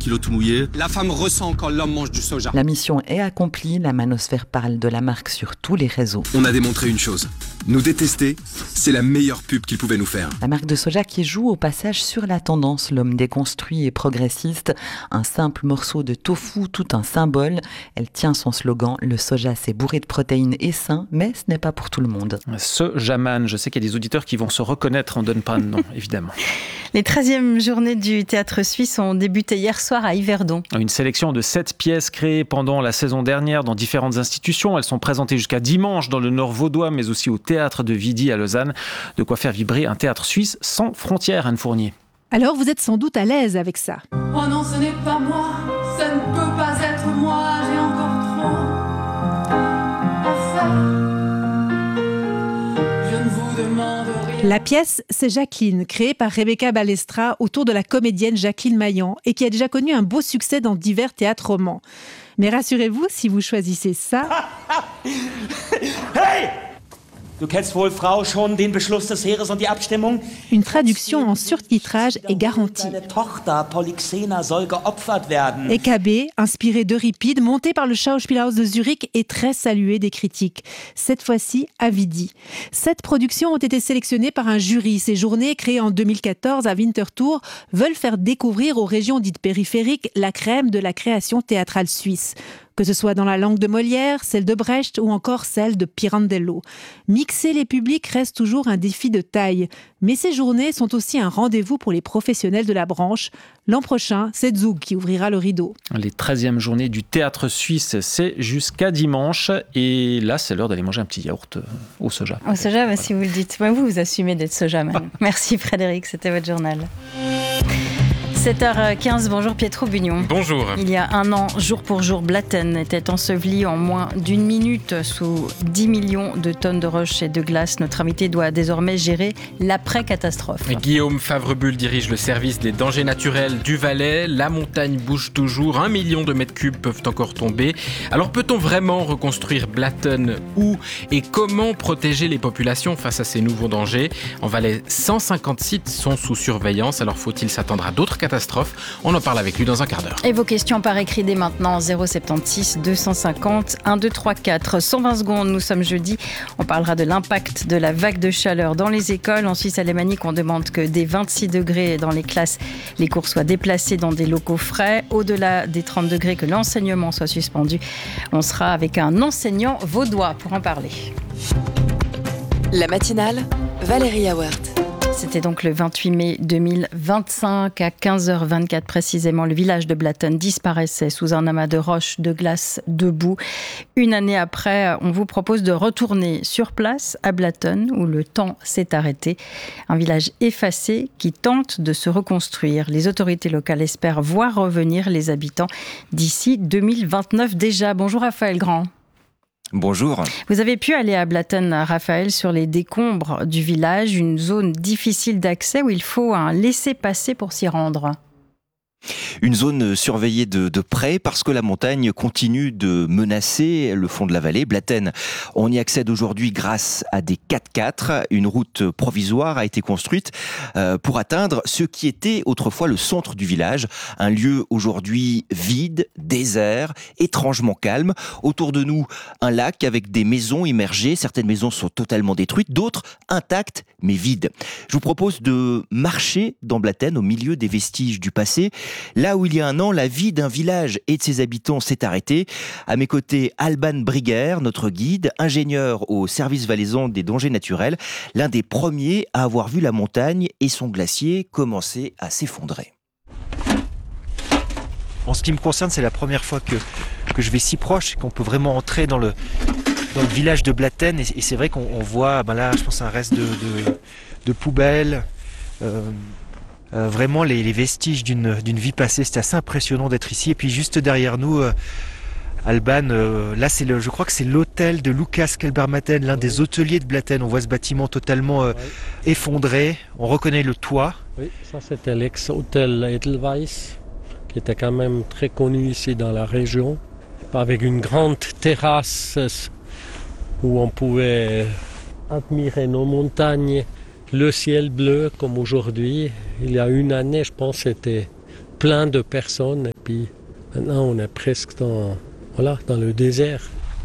kilo tout mouillé. La femme ressent quand l'homme mange du soja. La mission est accomplie, la Manosphère parle de la marque sur tous les réseaux. On a démontré une chose. Nous détester, c'est la meilleure pub qu'ils pouvaient nous faire. La marque de soja qui joue au passage sur la tendance, l'homme déconstruit et progressiste. Un simple morceau de tofu, tout un symbole. Elle tient son slogan, le soja c'est bourré de protéines et sain, mais ce n'est pas pour tout le monde. Sojaman, je sais qu'il y a des auditeurs qui vont se reconnaître, on ne donne pas de nom, évidemment. Les 13e journées du Théâtre Suisse ont débuté hier soir à Yverdon. Une sélection de 7 pièces créées pendant la saison dernière dans différentes institutions. Elles sont présentées jusqu'à dimanche dans le Nord vaudois, mais aussi au Théâtre de Vidy à Lausanne. De quoi faire vibrer un théâtre suisse sans frontières, Anne Fournier. Alors vous êtes sans doute à l'aise avec ça. Oh non, ce n'est pas moi, ça ne peut pas être moi, j'ai encore trop à faire. Je ne vous demande rien. La pièce, c'est Jacqueline, créée par Rebecca Balestra autour de la comédienne Jacqueline Maillan et qui a déjà connu un beau succès dans divers théâtres romans. Mais rassurez-vous, si vous choisissez ça... Hey! Du kennst wohl, Frau, schon den Beschluss des Heeres und die Abstimmung? Une traduction en surtitrage est garantie. Deine Tochter Polyxena soll geopfert werden. EKB, inspiré d'Euripide, monté par le Schauspielhaus de Zurich et très salué des critiques. Cette fois-ci à Vidy. 7 productions ont été sélectionnées par un jury. Ces journées, créées en 2014 à Winterthur, veulent faire découvrir aux régions dites périphériques la crème de la création théâtrale suisse. Que ce soit dans la langue de Molière, celle de Brecht ou encore celle de Pirandello. Mixer les publics reste toujours un défi de taille. Mais ces journées sont aussi un rendez-vous pour les professionnels de la branche. L'an prochain, c'est Zug qui ouvrira le rideau. Les 13e journées du Théâtre Suisse, c'est jusqu'à dimanche. Et là, c'est l'heure d'aller manger un petit yaourt au soja. Au soja, bah, si vous le dites. Vous assumez d'être sojaman. Merci Frédéric, c'était votre journal. 7h15, bonjour Pietro Bugnon. Bonjour. Il y a un an, jour pour jour, Blatten était enseveli en moins d'une minute sous 10 millions de tonnes de roches et de glace. Notre invité doit désormais gérer l'après-catastrophe. Guillaume Favrebull dirige le service des dangers naturels du Valais. La montagne bouge toujours, 1 million de mètres cubes peuvent encore tomber. Alors peut-on vraiment reconstruire Blatten? Où et comment protéger les populations face à ces nouveaux dangers? En Valais, 150 sites sont sous surveillance, alors faut-il s'attendre à d'autres catastrophes? On en parle avec lui dans un quart d'heure. Et vos questions par écrit dès maintenant, 076 250 1234. 120 secondes, nous sommes jeudi. On parlera de l'impact de la vague de chaleur dans les écoles. En Suisse alémanique, on demande que dès 26 degrés dans les classes, les cours soient déplacés dans des locaux frais. Au-delà des 30 degrés, que l'enseignement soit suspendu. On sera avec un enseignant vaudois pour en parler. La matinale, Valérie Awert. C'était donc le 28 mai 2025 à 15h24 précisément. Le village de Blatten disparaissait sous un amas de roches, de glace, de boue. Une année après, on vous propose de retourner sur place à Blatten où le temps s'est arrêté. Un village effacé qui tente de se reconstruire. Les autorités locales espèrent voir revenir les habitants d'ici 2029 déjà. Bonjour Raphaël Grand. Bonjour. Vous avez pu aller à Blatten, Raphaël, sur les décombres du village, une zone difficile d'accès où il faut un laissez-passer pour s'y rendre. Une zone surveillée de près parce que la montagne continue de menacer le fond de la vallée. Blatten, on y accède aujourd'hui grâce à des 4x4. Une route provisoire a été construite pour atteindre ce qui était autrefois le centre du village. Un lieu aujourd'hui vide, désert, étrangement calme. Autour de nous, un lac avec des maisons immergées. Certaines maisons sont totalement détruites, d'autres intactes mais vides. Je vous propose de marcher dans Blatten au milieu des vestiges du passé. Là où il y a un an, la vie d'un village et de ses habitants s'est arrêtée. À mes côtés, Alban Briguer, notre guide, ingénieur au service valaisan des dangers naturels, l'un des premiers à avoir vu la montagne et son glacier commencer à s'effondrer. En ce qui me concerne, c'est la première fois que je vais si proche et qu'on peut vraiment entrer dans le village de Blatten. Et c'est vrai qu'on voit, là, je pense, un reste de poubelles. Vraiment les vestiges d'une vie passée. C'était assez impressionnant d'être ici. Et puis juste derrière nous, Alban, là je crois que c'est l'hôtel de Lucas Kelbermatten, l'un des hôteliers de Blatten. On voit ce bâtiment totalement effondré. On reconnaît le toit. Oui, ça c'était l'ex-hôtel Edelweiss, qui était quand même très connu ici dans la région, avec une grande terrasse où on pouvait admirer nos montagnes. Le ciel bleu comme aujourd'hui. Il y a une année, je pense, c'était plein de personnes. Et puis maintenant, on est presque dans le désert.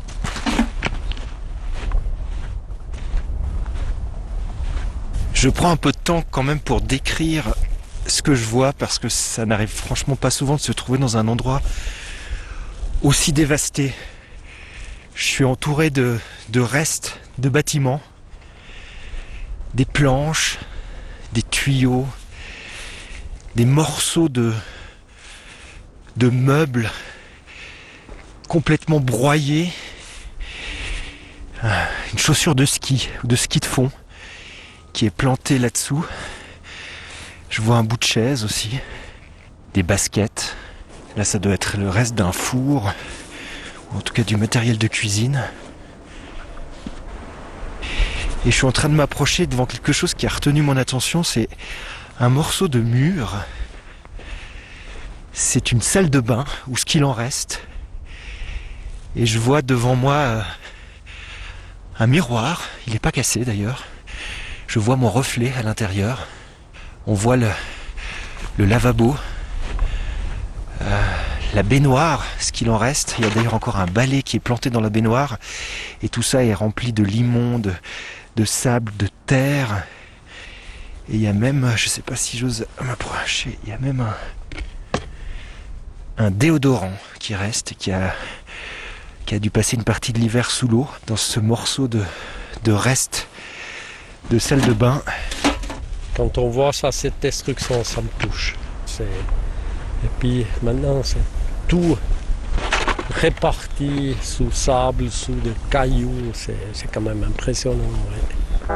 Je prends un peu de temps quand même pour décrire ce que je vois, parce que ça n'arrive franchement pas souvent de se trouver dans un endroit aussi dévasté. Je suis entouré de restes de bâtiments, des planches, des tuyaux, des morceaux de meubles complètement broyés, une chaussure de ski de fond qui est plantée là-dessous. Je vois un bout de chaise aussi, des baskets. Là, ça doit être le reste d'un four, ou en tout cas du matériel de cuisine. Et je suis en train de m'approcher devant quelque chose qui a retenu mon attention, c'est un morceau de mur. C'est une salle de bain, ou ce qu'il en reste. Et je vois devant moi un miroir, il n'est pas cassé d'ailleurs. Je vois mon reflet à l'intérieur. On voit le lavabo, la baignoire, ce qu'il en reste. Il y a d'ailleurs encore un balai qui est planté dans la baignoire. Et tout ça est rempli de limon, de sable, de terre. Et il y a même, je ne sais pas si j'ose m'approcher, il y a même un déodorant qui reste, qui a dû passer une partie de l'hiver sous l'eau, dans ce morceau de reste de salle de bain. Quand on voit ça, cette destruction, ça me touche. Et puis maintenant, c'est tout réparti sous sable, sous des cailloux. C'est quand même impressionnant. Ouais.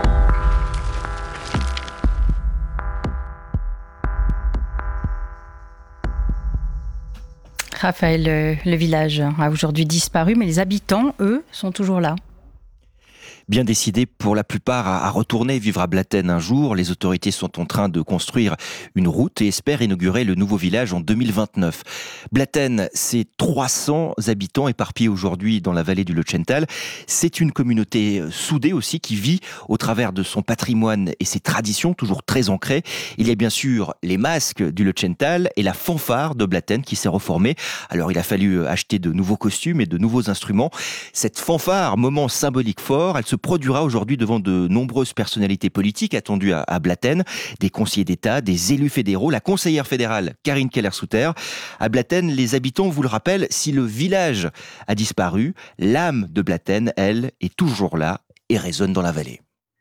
Raphaël, le village a aujourd'hui disparu, mais les habitants, eux, sont toujours là. Bien décidés pour la plupart à retourner vivre à Blatten un jour. Les autorités sont en train de construire une route et espèrent inaugurer le nouveau village en 2029. Blatten, c'est 300 habitants éparpillés aujourd'hui dans la vallée du Lötschental. C'est une communauté soudée aussi qui vit au travers de son patrimoine et ses traditions toujours très ancrées. Il y a bien sûr les masques du Lötschental et la fanfare de Blatten qui s'est reformée. Alors il a fallu acheter de nouveaux costumes et de nouveaux instruments. Cette fanfare, moment symbolique fort, elle se produira aujourd'hui devant de nombreuses personnalités politiques attendues à Blatten, des conseillers d'État, des élus fédéraux, la conseillère fédérale Karin Keller-Sutter. À Blatten, les habitants vous le rappellent, si le village a disparu, l'âme de Blatten, elle, est toujours là et résonne dans la vallée.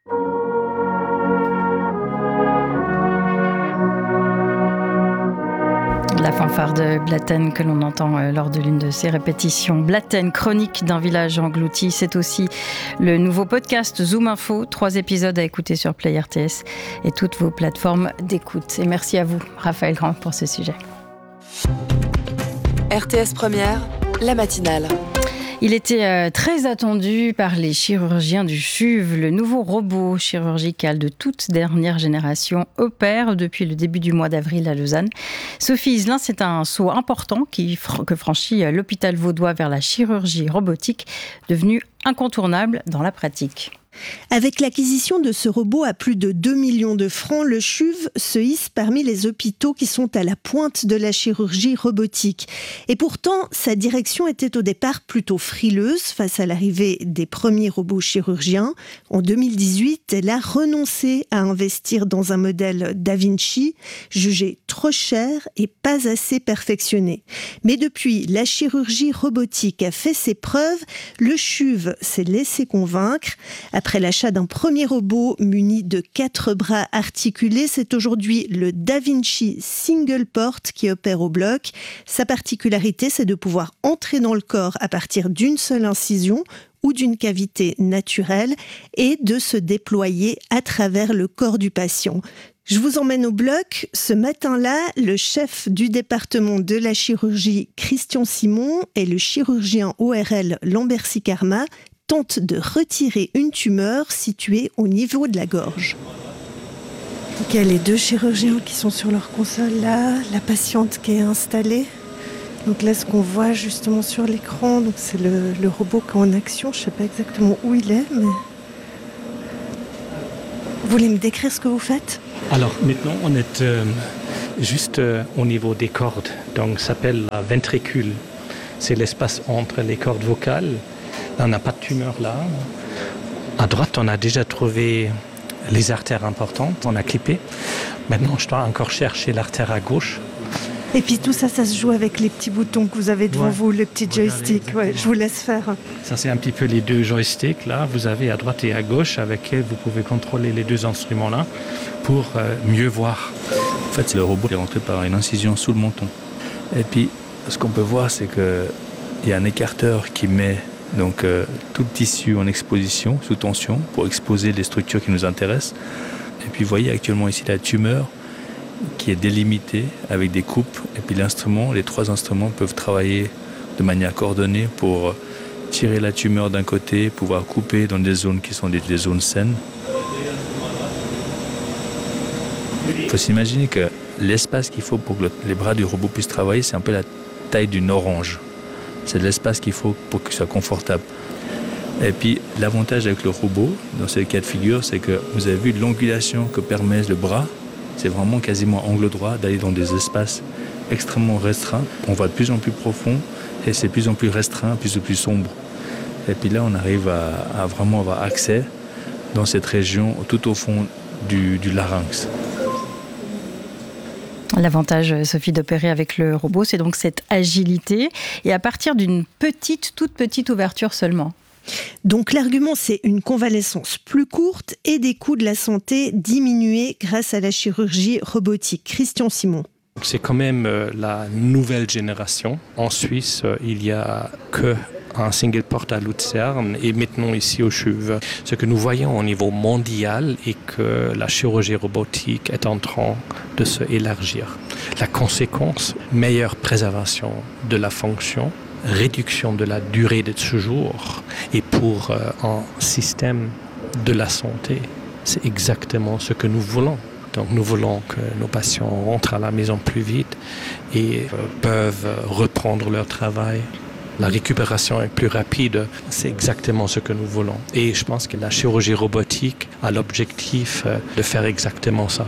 La fanfare de Blatten que l'on entend lors de l'une de ses répétitions. Blatten, chronique d'un village englouti. C'est aussi le nouveau podcast Zoom Info. 3 épisodes à écouter sur Play RTS et toutes vos plateformes d'écoute. Et merci à vous, Raphaël Grand, pour ce sujet. RTS Première, la matinale. Il était très attendu par les chirurgiens du CHUV. Le nouveau robot chirurgical de toute dernière génération opère depuis le début du mois d'avril à Lausanne. Sophie Iselin, c'est un saut important que franchit l'hôpital vaudois vers la chirurgie robotique, devenue incontournable dans la pratique. Avec l'acquisition de ce robot à plus de 2 millions de francs, le CHUV se hisse parmi les hôpitaux qui sont à la pointe de la chirurgie robotique. Et pourtant, sa direction était au départ plutôt frileuse face à l'arrivée des premiers robots chirurgiens. En 2018, elle a renoncé à investir dans un modèle Da Vinci, jugé trop cher et pas assez perfectionné. Mais depuis, la chirurgie robotique a fait ses preuves, le CHUV s'est laissé convaincre. Après l'achat d'un premier robot muni de 4 bras articulés, c'est aujourd'hui le Da Vinci Single Port qui opère au bloc. Sa particularité, c'est de pouvoir entrer dans le corps à partir d'une seule incision ou d'une cavité naturelle et de se déployer à travers le corps du patient. Je vous emmène au bloc. Ce matin-là, le chef du département de la chirurgie, Christian Simon, et le chirurgien ORL Lambert Sikarma tentent de retirer une tumeur située au niveau de la gorge. Donc il y a les 2 chirurgiens qui sont sur leur console là, la patiente qui est installée. Donc là, ce qu'on voit justement sur l'écran, donc c'est le robot qui est en action. Je ne sais pas exactement où il est, mais... Vous voulez me décrire ce que vous faites ? Alors maintenant, on est juste au niveau des cordes. Donc, ça s'appelle la ventricule. C'est l'espace entre les cordes vocales. Là, on n'a pas de tumeur là. À droite, on a déjà trouvé les artères importantes. On a clippé. Maintenant, je dois encore chercher l'artère à gauche. Et puis tout ça, ça se joue avec les petits boutons que vous avez devant vous, les petits joysticks. Ouais, je vous laisse faire. Ça, c'est un petit peu les deux joysticks. Là, vous avez à droite et à gauche avec lesquels vous pouvez contrôler les deux instruments-là pour mieux voir. En fait, le robot est rentré par une incision sous le menton. Et puis, ce qu'on peut voir, c'est qu'il y a un écarteur qui met donc, tout le tissu en exposition, sous tension, pour exposer les structures qui nous intéressent. Et puis, vous voyez actuellement ici la tumeur qui est délimitée avec des coupes. Et puis les 3 instruments peuvent travailler de manière coordonnée pour tirer la tumeur d'un côté, pouvoir couper dans des zones qui sont des zones saines. Il faut s'imaginer que l'espace qu'il faut pour que les bras du robot puissent travailler, c'est un peu la taille d'une orange. C'est de l'espace qu'il faut pour qu'il soit confortable. Et puis l'avantage avec le robot, dans ce cas de figure, c'est que vous avez vu l'angulation que permet le bras. C'est vraiment quasiment angle droit d'aller dans des espaces extrêmement restreints. On va de plus en plus profond et c'est de plus en plus restreint, plus en plus sombre. Et puis là, on arrive à vraiment avoir accès dans cette région tout au fond du larynx. L'avantage, Sophie, d'opérer avec le robot, c'est donc cette agilité et à partir d'une toute petite ouverture seulement. Donc l'argument, c'est une convalescence plus courte et des coûts de la santé diminués grâce à la chirurgie robotique. Christian Simon. C'est quand même la nouvelle génération. En Suisse, il n'y a qu'un single port à Luzern et maintenant ici au CHUV. Ce que nous voyons au niveau mondial est que la chirurgie robotique est en train de se élargir. La conséquence, meilleure préservation de la fonction, réduction de la durée de séjour et pour un système de la santé, c'est exactement ce que nous voulons. Donc nous voulons que nos patients rentrent à la maison plus vite et peuvent reprendre leur travail. La récupération est plus rapide, c'est exactement ce que nous voulons. Et je pense que la chirurgie robotique a l'objectif de faire exactement ça.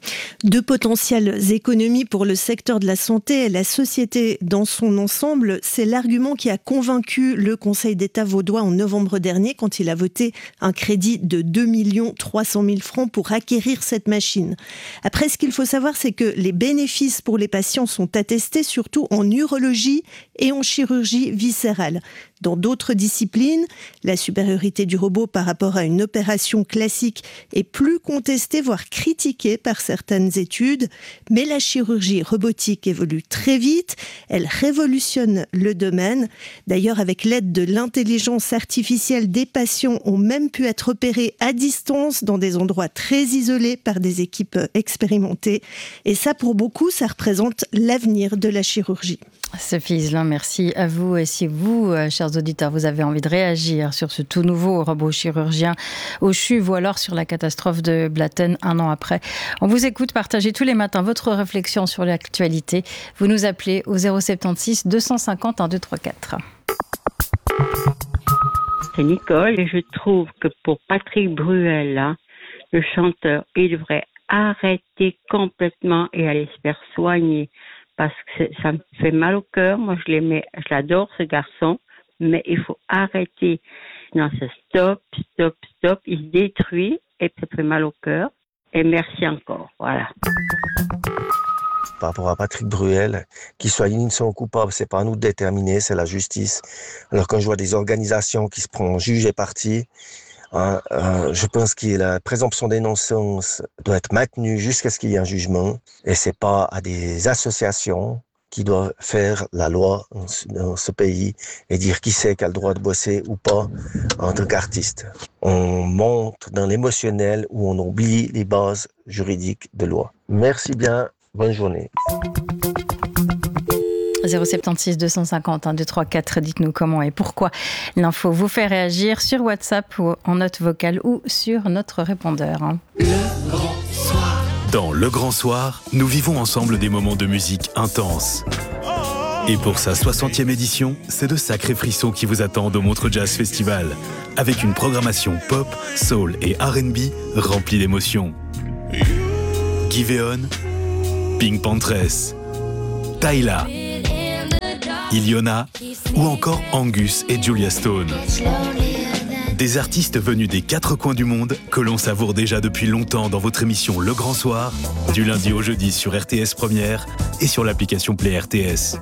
De potentielles économies pour le secteur de la santé et la société dans son ensemble, c'est l'argument qui a convaincu le Conseil d'État vaudois en novembre dernier quand il a voté un crédit de 2 300 000 francs pour acquérir cette machine. Après, ce qu'il faut savoir, c'est que les bénéfices pour les patients sont attestés surtout en urologie et en chirurgie viscérale. Dans d'autres disciplines, la supériorité du robot par rapport à une opération classique est plus contestée, voire critiquée par certaines études. Mais la chirurgie robotique évolue très vite, elle révolutionne le domaine. D'ailleurs, avec l'aide de l'intelligence artificielle, des patients ont même pu être opérés à distance dans des endroits très isolés par des équipes expérimentées. Et ça, pour beaucoup, ça représente l'avenir de la chirurgie. Sophie Iselin, merci à vous. Et si vous, chers auditeurs, vous avez envie de réagir sur ce tout nouveau robot chirurgien au CHUV ou alors sur la catastrophe de Blatten un an après, on vous écoute, partagez tous les matins votre réflexion sur l'actualité. Vous nous appelez au 076 250 1234. C'est Nicole et je trouve que pour Patrick Bruel, là, le chanteur, il devrait arrêter complètement et aller se faire soigner. Parce que ça me fait mal au cœur. Moi, je l'adore, ce garçon. Mais il faut arrêter. Non, c'est stop. Il se détruit et ça fait mal au cœur. Et merci encore. Voilà. Par rapport à Patrick Bruel, qu'il soit innocent ou coupable, c'est pas à nous de déterminer, c'est la justice. Alors quand je vois des organisations qui se prennent juge et partie, je pense que la présomption d'innocence doit être maintenue jusqu'à ce qu'il y ait un jugement. Et c'est pas à des associations qui doivent faire la loi dans ce pays et dire qui c'est qui a le droit de bosser ou pas en tant qu'artiste. On monte dans l'émotionnel où on oublie les bases juridiques de loi. Merci bien, bonne journée. 076 250 1234, dites-nous comment et pourquoi l'info vous fait réagir sur WhatsApp ou en note vocale ou sur notre répondeur. Le Grand Soir. Dans Le Grand Soir, nous vivons ensemble des moments de musique intenses. Et pour sa 60e édition, c'est de sacrés frissons qui vous attendent au Montreux Jazz Festival, avec une programmation pop, soul et R&B remplie d'émotions. Giveon, Pink Panthers, Tyla, Iliona ou encore Angus et Julia Stone. Des artistes venus des 4 coins du monde que l'on savoure déjà depuis longtemps dans votre émission Le Grand Soir, du lundi au jeudi sur RTS Première et sur l'application Play RTS.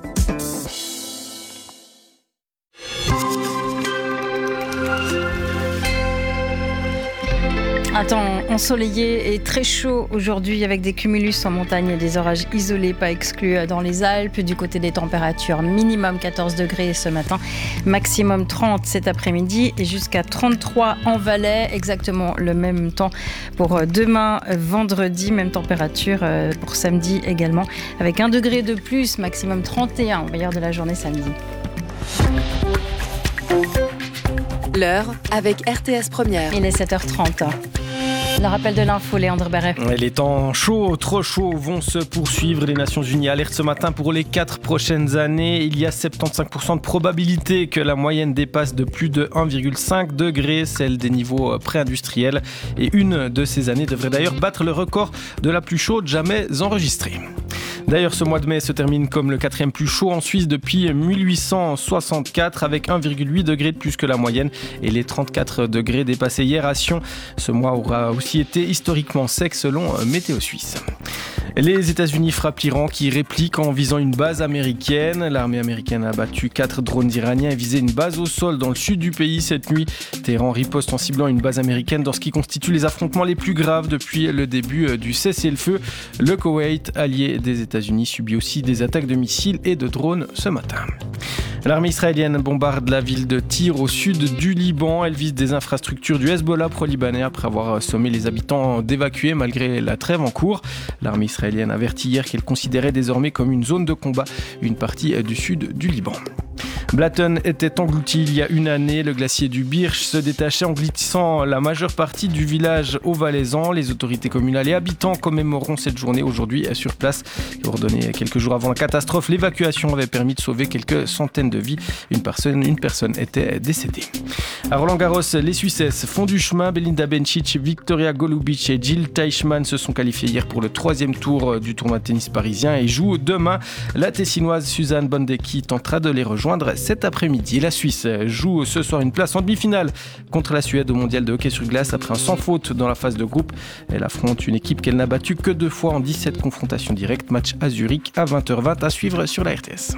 Un temps ensoleillé et très chaud aujourd'hui avec des cumulus en montagne et des orages isolés pas exclus dans les Alpes. Du côté des températures, minimum 14 degrés ce matin, maximum 30 cet après-midi et jusqu'à 33 en Valais. Exactement le même temps pour demain, vendredi, même température pour samedi également avec 1 degré de plus, maximum 31 au meilleur de la journée samedi. L'heure avec RTS Première. Il est 7h30. Le rappel de l'info, Léandre Barret. Les temps chauds, trop chauds, vont se poursuivre. Les Nations Unies alertent ce matin pour les 4 prochaines années. Il y a 75% de probabilité que la moyenne dépasse de plus de 1,5 degré, celle des niveaux pré-industriels. Et une de ces années devrait d'ailleurs battre le record de la plus chaude jamais enregistrée. D'ailleurs, ce mois de mai se termine comme le 4e plus chaud en Suisse depuis 1864, avec 1,8 degré de plus que la moyenne et les 34 degrés dépassés hier à Sion. Ce mois aura aussi été historiquement sec selon Météo Suisse. Les États-Unis frappent l'Iran qui réplique en visant une base américaine. L'armée américaine a abattu 4 drones iraniens et visé une base au sol dans le sud du pays cette nuit. Téhéran riposte en ciblant une base américaine dans ce qui constitue les affrontements les plus graves depuis le début du cessez-le-feu. Le Koweït, allié des États-Unis, subit aussi des attaques de missiles et de drones ce matin. L'armée israélienne bombarde la ville de Tyr au sud du Liban. Elle vise des infrastructures du Hezbollah pro-libanais après avoir sommé les habitants d'évacuer malgré la trêve en cours. L'armée israélienne avertit hier qu'elle considérait désormais comme une zone de combat une partie du sud du Liban. Blatten était englouti il y a une année. Le glacier du Birch se détachait en glissant la majeure partie du village au Valaisan. Les autorités communales et habitants commémoreront cette journée aujourd'hui sur place. Ordonnée quelques jours avant la catastrophe, l'évacuation avait permis de sauver quelques centaines de vies. Une personne était décédée. À Roland-Garros, les Suissesses font du chemin. Belinda Bencic, Victoria Golubic et Jill Teichmann se sont qualifiées hier pour le 3e tour du tournoi de tennis parisien et jouent demain. La Tessinoise Suzanne Bondecki tentera de les rejoindre cet après-midi. La Suisse joue ce soir une place en demi-finale contre la Suède au mondial de hockey sur glace après un sans faute dans la phase de groupe. Elle affronte une équipe qu'elle n'a battue que 2 fois en 17 confrontations directes. Match à Zurich à 20h20 à suivre sur la RTS.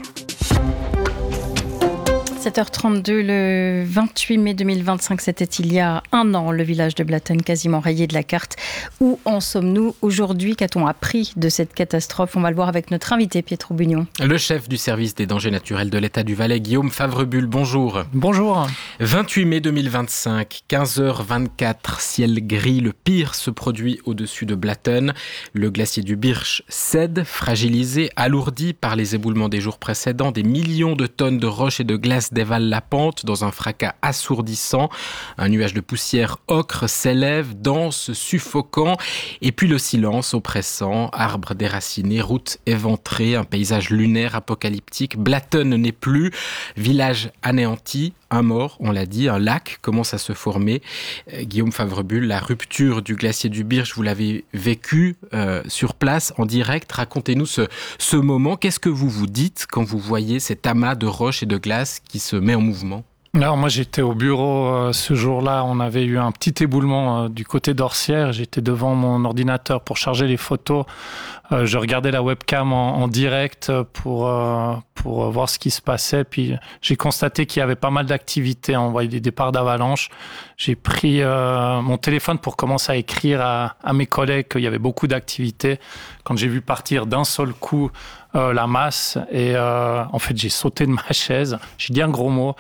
7h32, le 28 mai 2025, c'était il y a un an, le village de Blatten quasiment rayé de la carte. Où en sommes-nous aujourd'hui? Qu'a-t-on appris de cette catastrophe? On va le voir avec notre invité Pietro Bugnon. Le chef du service des dangers naturels de l'État du Valais, Guillaume Favrebulle, bonjour. Bonjour. 28 mai 2025, 15h24, ciel gris, le pire se produit au-dessus de Blatten. Le glacier du Birch cède, fragilisé, alourdi par les éboulements des jours précédents. Des millions de tonnes de roches et de glace dévale la pente dans un fracas assourdissant. Un nuage de poussière ocre s'élève, dense, suffocant. Et puis le silence oppressant, arbres déracinés, routes éventrées, un paysage lunaire apocalyptique. Blatten n'est plus, village anéanti, un mort, on l'a dit, un lac commence à se former. Guillaume Favrebulle, la rupture du glacier du Birch, vous l'avez vécu sur place, en direct. Racontez-nous ce moment. Qu'est-ce que vous vous dites quand vous voyez cet amas de roches et de glace qui se met en mouvement ? Alors moi j'étais au bureau ce jour-là, on avait eu un petit éboulement du côté d'Orsières, j'étais devant mon ordinateur pour charger les photos, je regardais la webcam en direct pour voir ce qui se passait, puis j'ai constaté qu'il y avait pas mal d'activités, on voyait des départs d'avalanche. J'ai pris mon téléphone pour commencer à écrire à mes collègues qu'il y avait beaucoup d'activités. Quand j'ai vu partir d'un seul coup la masse, et en fait j'ai sauté de ma chaise, j'ai dit un gros mot,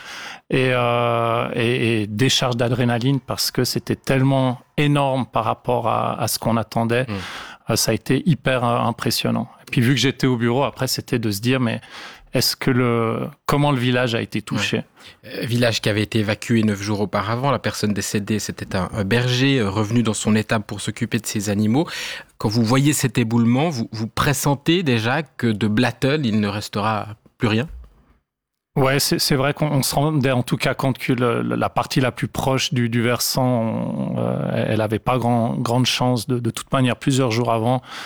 et décharge d'adrénaline parce que c'était tellement énorme par rapport à ce qu'on attendait. Ça a été hyper impressionnant. Et puis vu que j'étais au bureau, après c'était de se dire mais comment le village a été touché. Village qui avait été évacué 9 jours auparavant. La personne décédée, c'était un berger revenu dans son étable pour s'occuper de ses animaux. Quand vous voyez cet éboulement, vous pressentez déjà que de Blatten, il ne restera plus rien ? Ouais, c'est vrai qu'on se rendait en tout cas compte que la partie la plus proche du versant, elle avait pas grande chance de toute manière plusieurs jours avant.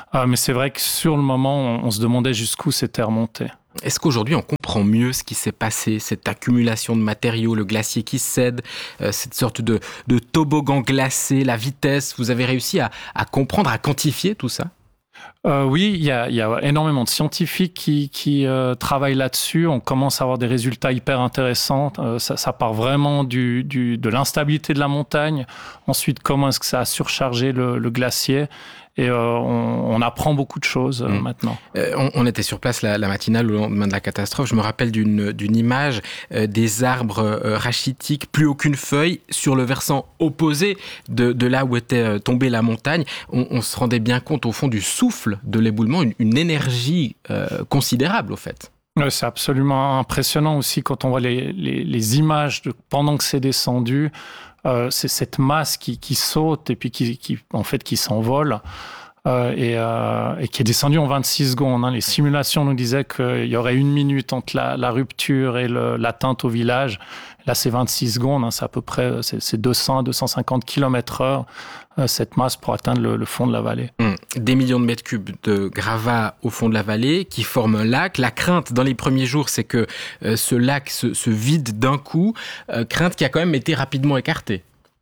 Mais c'est vrai que sur le moment, on se demandait jusqu'où c'était remonté. Est-ce qu'aujourd'hui on comprend mieux ce qui s'est passé, cette accumulation de matériaux, le glacier qui cède, cette sorte de toboggan glacé, la vitesse, vous avez réussi à comprendre, à quantifier tout ça ? Oui, il y a énormément de scientifiques qui travaillent là-dessus. On commence à avoir des résultats hyper intéressants. Ça part vraiment de l'instabilité de la montagne. Ensuite, comment est-ce que ça a surchargé le glacier ? Et on apprend beaucoup de choses maintenant. On était sur place la matinale au lendemain de la catastrophe. Je me rappelle d'une image des arbres rachitiques, plus aucune feuille, sur le versant opposé de là où était tombée la montagne. On se rendait bien compte au fond du souffle de l'éboulement, une énergie considérable au fait. Ouais, c'est absolument impressionnant aussi quand on voit les images pendant que c'est descendu. C'est cette masse qui saute et puis qui s'envole et qui est descendue en 26 secondes. Les simulations nous disaient qu'il y aurait 1 minute entre la rupture et l'atteinte au village. Là, c'est 26 secondes. C'est à peu près 200 à 250 km/h, cette masse pour atteindre le fond de la vallée. Des millions de mètres cubes de gravats au fond de la vallée qui forment un lac. La crainte dans les premiers jours, c'est que ce lac se vide d'un coup. Crainte qui a quand même été rapidement écartée.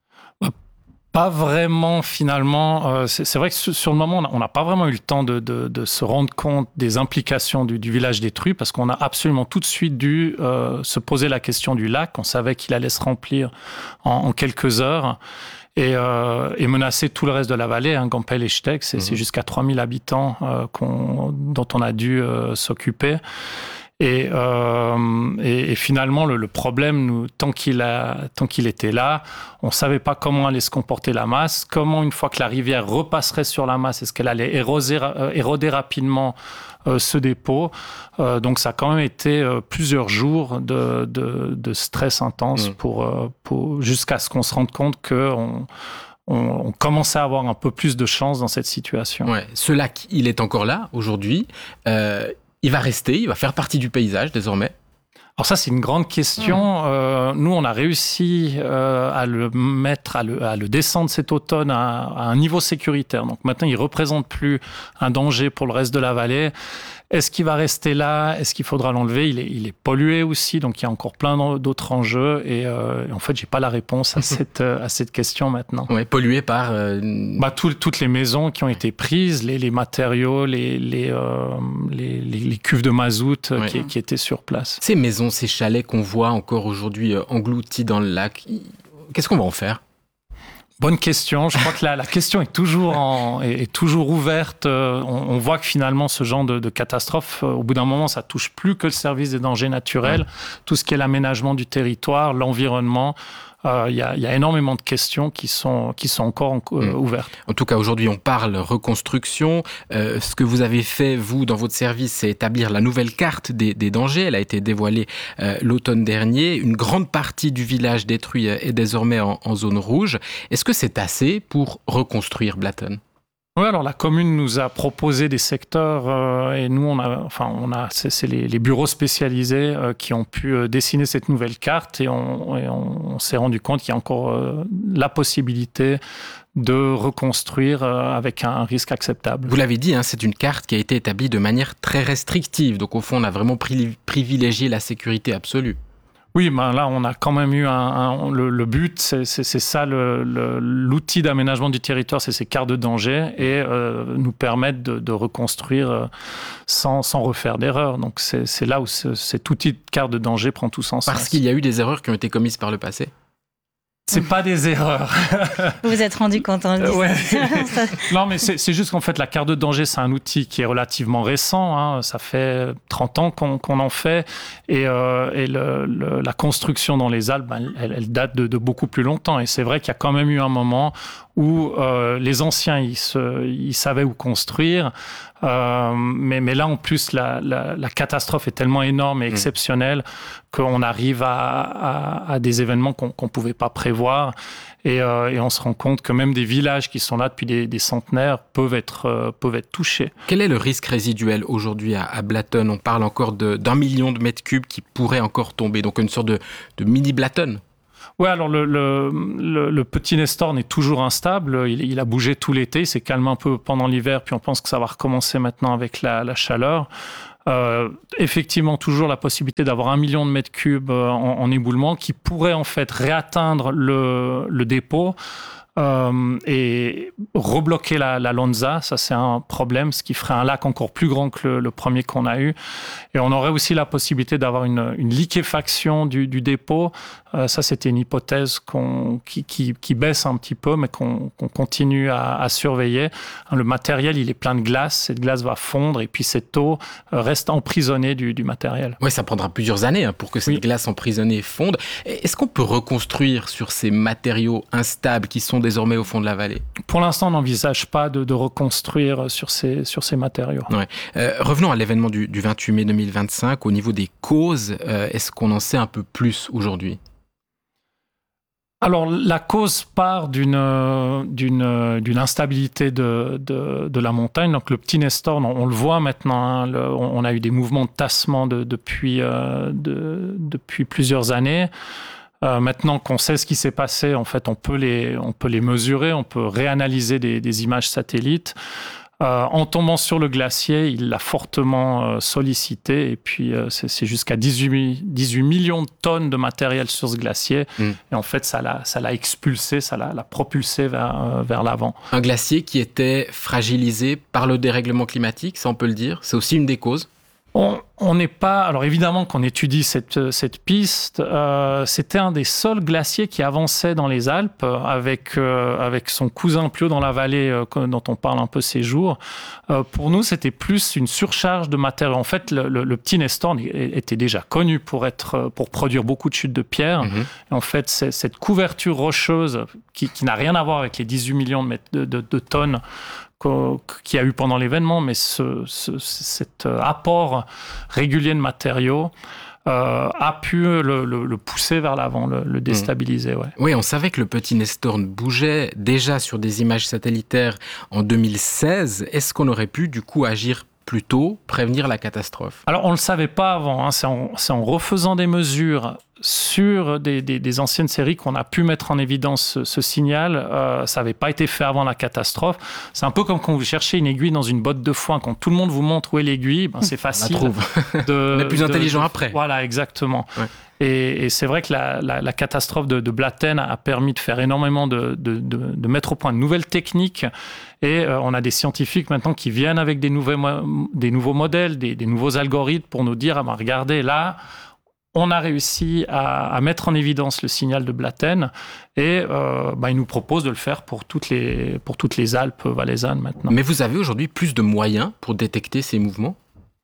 Pas vraiment, finalement. C'est vrai que sur le moment, on n'a pas vraiment eu le temps de se rendre compte des implications du village détruit, parce qu'on a absolument tout de suite dû se poser la question du lac. On savait qu'il allait se remplir en quelques heures et menacer tout le reste de la vallée. Gampel et Steg, c'est jusqu'à 3000 habitants dont on a dû s'occuper. Et finalement, le problème, tant qu'il était là, on ne savait pas comment allait se comporter la masse, comment une fois que la rivière repasserait sur la masse, est-ce qu'elle allait éroder rapidement ce dépôt. Donc ça a quand même été plusieurs jours de stress intense jusqu'à ce qu'on se rende compte qu'on commençait à avoir un peu plus de chance dans cette situation. Ouais. Ce lac, il est encore là aujourd'hui. Il va rester, il va faire partie du paysage désormais. Alors ça, c'est une grande question. Nous, on a réussi à le descendre cet automne à un niveau sécuritaire. Donc maintenant, il ne représente plus un danger pour le reste de la vallée. Est-ce qu'il va rester là ? Est-ce qu'il faudra l'enlever ? Il est pollué aussi, donc il y a encore plein d'autres enjeux. Et en fait, j'ai pas la réponse à cette question maintenant. Ouais, pollué par toutes les maisons qui ont été prises, les matériaux, les cuves de mazout qui étaient sur place. Ces maisons, ces chalets qu'on voit encore aujourd'hui engloutis dans le lac, qu'est-ce qu'on va en faire ? Bonne question. Je crois que la question est toujours ouverte. On voit que finalement, ce genre de catastrophe, au bout d'un moment, ça touche plus que le service des dangers naturels. Tout ce qui est l'aménagement du territoire, l'environnement. Il y a énormément de questions qui sont encore ouvertes. En tout cas, aujourd'hui, on parle reconstruction. Ce que vous avez fait, vous, dans votre service, c'est établir la nouvelle carte des dangers. Elle a été dévoilée l'automne dernier. Une grande partie du village détruit est désormais en zone rouge. Est-ce que c'est assez pour reconstruire Blatten ? Oui, alors la commune nous a proposé des secteurs et nous, c'est les bureaux spécialisés qui ont pu dessiner cette nouvelle carte et on s'est rendu compte qu'il y a encore la possibilité de reconstruire avec un risque acceptable. Vous l'avez dit, c'est une carte qui a été établie de manière très restrictive. Donc au fond, on a vraiment privilégié la sécurité absolue. Oui, là, on a quand même eu le but, c'est ça, l'outil d'aménagement du territoire, c'est ces cartes de danger et nous permettre de reconstruire sans refaire d'erreurs. Donc, c'est là où cet outil de carte de danger prend tout son sens. Parce qu'il y a eu des erreurs qui ont été commises par le passé ? C'est pas des erreurs. Vous vous êtes rendu compte en le disant. Ouais. Non, mais c'est juste qu'en fait, la carte de danger, c'est un outil qui est relativement récent. Ça fait 30 ans qu'on en fait. Et la construction dans les Alpes, elle date de beaucoup plus longtemps. Et c'est vrai qu'il y a quand même eu un moment où les anciens, ils savaient où construire. Mais là, en plus, la catastrophe est tellement énorme et exceptionnelle qu'on arrive à des événements qu'on ne pouvait pas prévoir. Et on se rend compte que même des villages qui sont là depuis des centenaires peuvent être touchés. Quel est le risque résiduel aujourd'hui à Blatten ? On parle encore d'1 million de mètres cubes qui pourraient encore tomber, donc une sorte de mini Blatten. Ouais, alors le petit Nestor n'est toujours instable. Il a bougé tout l'été, il s'est calmé un peu pendant l'hiver, puis on pense que ça va recommencer maintenant avec la chaleur. Effectivement, toujours la possibilité d'avoir 1 million de mètres cubes en éboulement qui pourrait en fait réatteindre le dépôt. Et rebloquer la Lonza, ça c'est un problème, ce qui ferait un lac encore plus grand que le premier qu'on a eu. Et on aurait aussi la possibilité d'avoir une liquéfaction du dépôt. Ça c'était une hypothèse qui baisse un petit peu, mais qu'on continue à surveiller. Le matériel, il est plein de glace, cette glace va fondre et puis cette eau reste emprisonnée du matériel. Oui, ça prendra plusieurs années pour que cette glace emprisonnée fonde. Est-ce qu'on peut reconstruire sur ces matériaux instables qui sont désormais au fond de la vallée? Pour l'instant, on n'envisage pas de reconstruire sur ces matériaux. Ouais. Revenons à l'événement du 28 mai 2025. Au niveau des causes, est-ce qu'on en sait un peu plus aujourd'hui? Alors, la cause part d'une instabilité de la montagne. Donc, le petit Nestor, on le voit maintenant, on a eu des mouvements de tassement depuis plusieurs années. Maintenant qu'on sait ce qui s'est passé, en fait, on peut les mesurer, on peut réanalyser des images satellites. En tombant sur le glacier, il l'a fortement sollicité et puis c'est jusqu'à 18 millions de tonnes de matériel sur ce glacier. Et en fait, ça l'a expulsé, ça l'a propulsé vers l'avant. Un glacier qui était fragilisé par le dérèglement climatique, ça on peut le dire, c'est aussi une des causes? On n'est pas... Alors évidemment qu'on étudie cette piste. C'était un des seuls glaciers qui avançait dans les Alpes avec son cousin plus haut dans la vallée dont on parle un peu ces jours. Pour nous, c'était plus une surcharge de matériaux. En fait, le petit Nestor était déjà connu pour produire beaucoup de chutes de pierre. Et en fait, cette couverture rocheuse qui n'a rien à voir avec les 18 millions de tonnes qu'il y a eu pendant l'événement, mais cet apport régulier de matériaux a pu le pousser vers l'avant, le déstabiliser. Ouais. Oui, on savait que le petit Nestor bougeait déjà sur des images satellitaires en 2016. Est-ce qu'on aurait pu du coup agir plus tôt, prévenir la catastrophe? Alors, on ne le savait pas avant. C'est en refaisant des mesures sur des anciennes séries qu'on a pu mettre en évidence ce signal. Ça n'avait pas été fait avant la catastrophe. C'est un peu comme quand vous cherchez une aiguille dans une botte de foin. Quand tout le monde vous montre où est l'aiguille, c'est facile. On est plus intelligent après. Voilà, exactement. Ouais. Et c'est vrai que la catastrophe de Blatten a permis de faire énormément de mettre au point de nouvelles techniques. Et on a des scientifiques maintenant qui viennent avec des nouveaux modèles, des nouveaux algorithmes pour nous dire, regardez, là, on a réussi à mettre en évidence le signal de Blatten et ils nous proposent de le faire pour toutes les Alpes valaisannes maintenant. Mais vous avez aujourd'hui plus de moyens pour détecter ces mouvements ?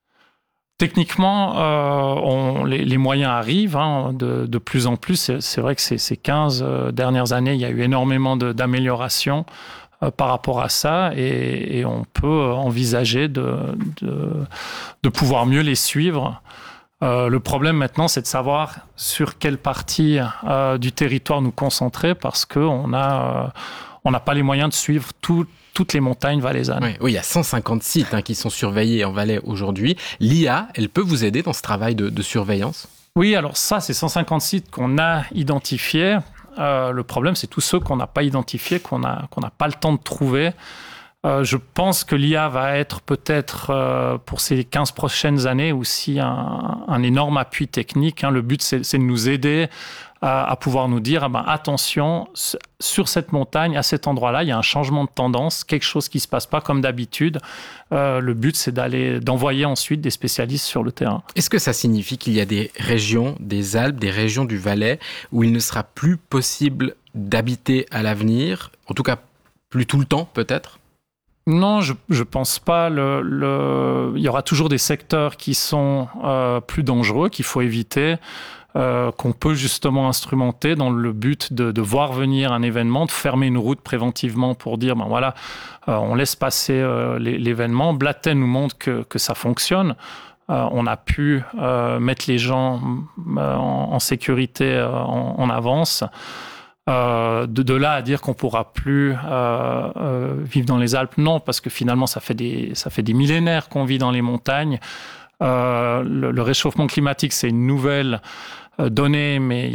Techniquement, les moyens arrivent de plus en plus. C'est vrai que ces 15 dernières années, il y a eu énormément d'améliorations par rapport à ça et on peut envisager de pouvoir mieux les suivre. Le problème maintenant, c'est de savoir sur quelle partie du territoire nous concentrer parce qu'on n'a pas les moyens de suivre toutes les montagnes valaisannes. Oui, il y a 150 sites qui sont surveillés en Valais aujourd'hui. L'IA, elle peut vous aider dans ce travail de surveillance ? Oui, alors ça, c'est 150 sites qu'on a identifiés. Le problème, c'est tous ceux qu'on n'a pas identifiés, qu'on n'a pas le temps de trouver. Je pense que l'IA va être peut-être pour ces 15 prochaines années aussi un énorme appui technique. Le but, c'est de nous aider à pouvoir nous dire attention, sur cette montagne, à cet endroit-là, il y a un changement de tendance, quelque chose qui ne se passe pas comme d'habitude. Le but, c'est d'envoyer ensuite des spécialistes sur le terrain. Est-ce que ça signifie qu'il y a des régions des Alpes, des régions du Valais, où il ne sera plus possible d'habiter à l'avenir, en tout cas plus tout le temps peut-être ? Non, je pense pas. Il y aura toujours des secteurs qui sont plus dangereux, qu'il faut éviter, qu'on peut justement instrumenter dans le but de voir venir un événement, de fermer une route préventivement pour dire, on laisse passer l'événement. Blatten nous montre que ça fonctionne. On a pu mettre les gens en sécurité en avance. De là à dire qu'on ne pourra plus vivre dans les Alpes, non, parce que finalement, ça fait des millénaires qu'on vit dans les montagnes. Le réchauffement climatique, c'est une nouvelle donnée, mais il y a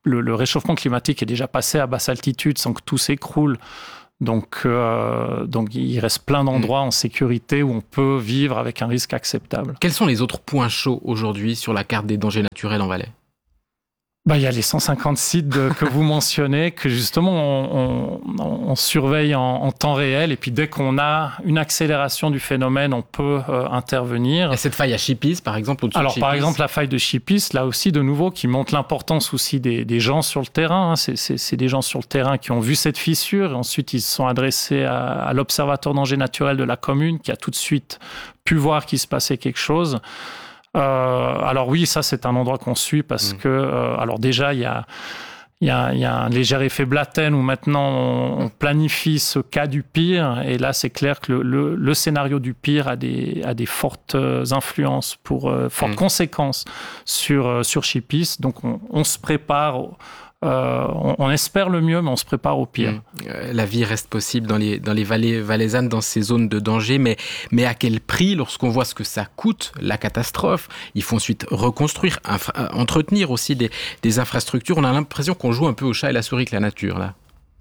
le réchauffement climatique est déjà passé à basse altitude sans que tout s'écroule. Donc il reste plein d'endroits en sécurité où on peut vivre avec un risque acceptable. Quels sont les autres points chauds aujourd'hui sur la carte des dangers naturels en Valais ? Il y a les 150 sites que vous mentionnez, que justement on surveille en temps réel, et puis dès qu'on a une accélération du phénomène, on peut intervenir. Et cette faille à Chipis, par exemple, au-dessus de Chipis. Par exemple, la faille de Chipis, là aussi, de nouveau, qui montre l'importance aussi des gens sur le terrain. C'est des gens sur le terrain qui ont vu cette fissure, et ensuite ils se sont adressés à l'Observatoire dangers naturels de la commune, qui a tout de suite pu voir qu'il se passait quelque chose. Alors oui, ça c'est un endroit qu'on suit parce que, alors déjà il y a un léger effet Blatten où maintenant on planifie ce cas du pire, et là c'est clair que le scénario du pire a des fortes influences, fortes conséquences sur Chipis. Donc on se prépare. On espère le mieux, mais on se prépare au pire. La vie reste possible dans les vallées valaisannes, dans ces zones de danger, mais à quel prix lorsqu'on voit ce que ça coûte, la catastrophe? Il faut ensuite reconstruire, entretenir aussi des infrastructures. On a l'impression qu'on joue un peu au chat et la souris avec la nature, là.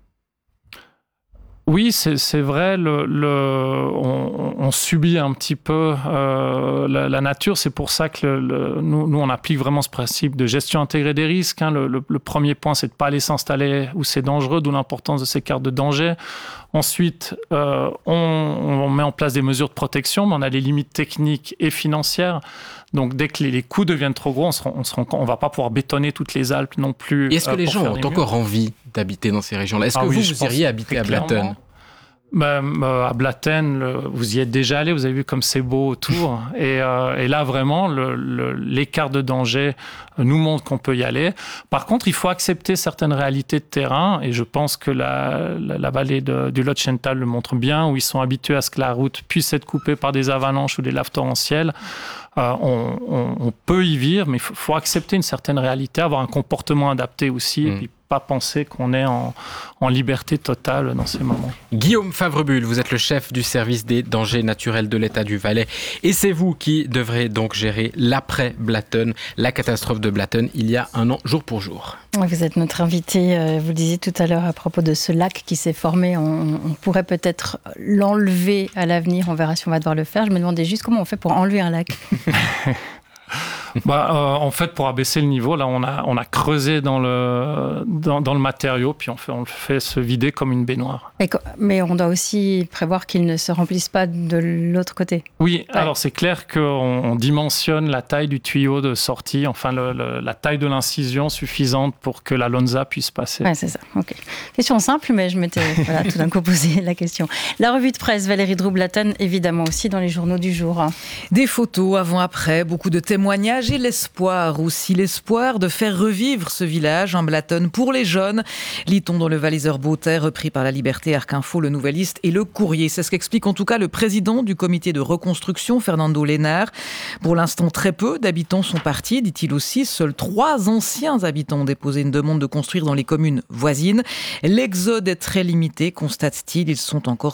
Oui, c'est vrai, on subit un petit peu la nature. C'est pour ça que nous, on applique vraiment ce principe de gestion intégrée des risques. Le premier point, c'est de ne pas aller s'installer où c'est dangereux, d'où l'importance de ces cartes de danger. Ensuite, on met en place des mesures de protection, mais on a les limites techniques et financières. Donc, dès que les coûts deviennent trop gros, on ne va pas pouvoir bétonner toutes les Alpes non plus. Et est-ce que les gens ont encore envie d'habiter dans ces régions-là? Est-ce que vous iriez habiter à Blatten? À Blatten, vous y êtes déjà allé, vous avez vu comme c'est beau autour. Et là, vraiment, l'écart de danger nous montre qu'on peut y aller. Par contre, il faut accepter certaines réalités de terrain, et je pense que la vallée du Lot-Schental le montre bien, où ils sont habitués à ce que la route puisse être coupée par des avalanches ou des laves torrentielles. On peut y vivre, mais il faut accepter une certaine réalité, avoir un comportement adapté aussi, et puis pas penser qu'on est en liberté totale dans ces moments. Guillaume Favrebull, vous êtes le chef du service des dangers naturels de l'État du Valais, et c'est vous qui devrez donc gérer l'après Blatten, la catastrophe de Blatten il y a un an, jour pour jour. Vous êtes notre invité, vous le disiez tout à l'heure à propos de ce lac qui s'est formé, on pourrait peut-être l'enlever à l'avenir, on verra si on va devoir le faire. Je me demandais juste comment on fait pour enlever un lac. En fait, pour abaisser le niveau, là, on a creusé dans le matériau, puis on le fait se vider comme une baignoire. Mais on doit aussi prévoir qu'il ne se remplisse pas de l'autre côté. Oui, alors c'est clair qu'on dimensionne la taille du tuyau de sortie, enfin la taille de l'incision suffisante pour que la Lonza puisse passer. Ouais, c'est ça. Ok. Question simple, mais je m'étais tout d'un coup posé la question. La revue de presse, Valérie Drouux-Blatten, évidemment aussi dans les journaux du jour. Des photos avant-après, beaucoup de témoignages et l'espoir de faire revivre ce village en Blatten pour les jeunes. Lit-on dans le Valaiser Beauté, repris par la Liberté, Arc Info, le Nouvelliste et le Courrier. C'est ce qu'explique en tout cas le président du comité de reconstruction, Fernando Lénard. Pour l'instant, très peu d'habitants sont partis, dit-il aussi. Seuls 3 anciens habitants ont déposé une demande de construire dans les communes voisines. L'exode est très limité, constate-t-il. Ils sont encore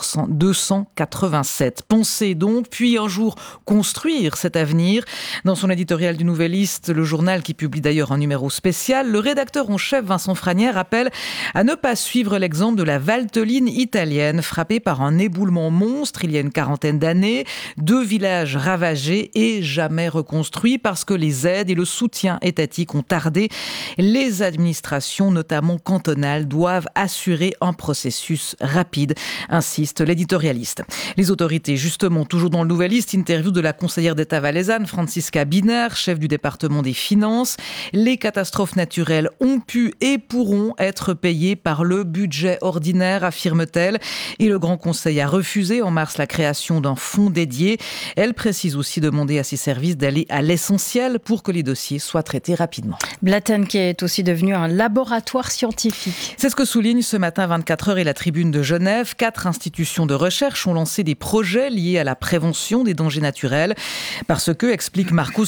287. Penser donc, puis un jour construire cet avenir. Dans son éditorial du Nouvelliste, le journal qui publie d'ailleurs un numéro spécial, le rédacteur en chef Vincent Franière appelle à ne pas suivre l'exemple de la Valteline italienne, frappée par un éboulement monstre il y a une quarantaine d'années, 2 villages ravagés et jamais reconstruits parce que les aides et le soutien étatique ont tardé. Les administrations, notamment cantonales, doivent assurer un processus rapide, insiste l'éditorialiste. Les autorités, justement, toujours dans le Nouvelliste, interview de la conseillère d'État valaisanne, Francisca Biner, chef du département des finances. Les catastrophes naturelles ont pu et pourront être payées par le budget ordinaire, affirme-t-elle. Et le Grand Conseil a refusé en mars la création d'un fonds dédié. Elle précise aussi demander à ses services d'aller à l'essentiel pour que les dossiers soient traités rapidement. Blatten qui est aussi devenu un laboratoire scientifique. C'est ce que souligne ce matin 24 heures et la Tribune de Genève. 4 institutions de recherche ont lancé des projets liés à la prévention des dangers naturels. Parce que, explique Markus Stoffel,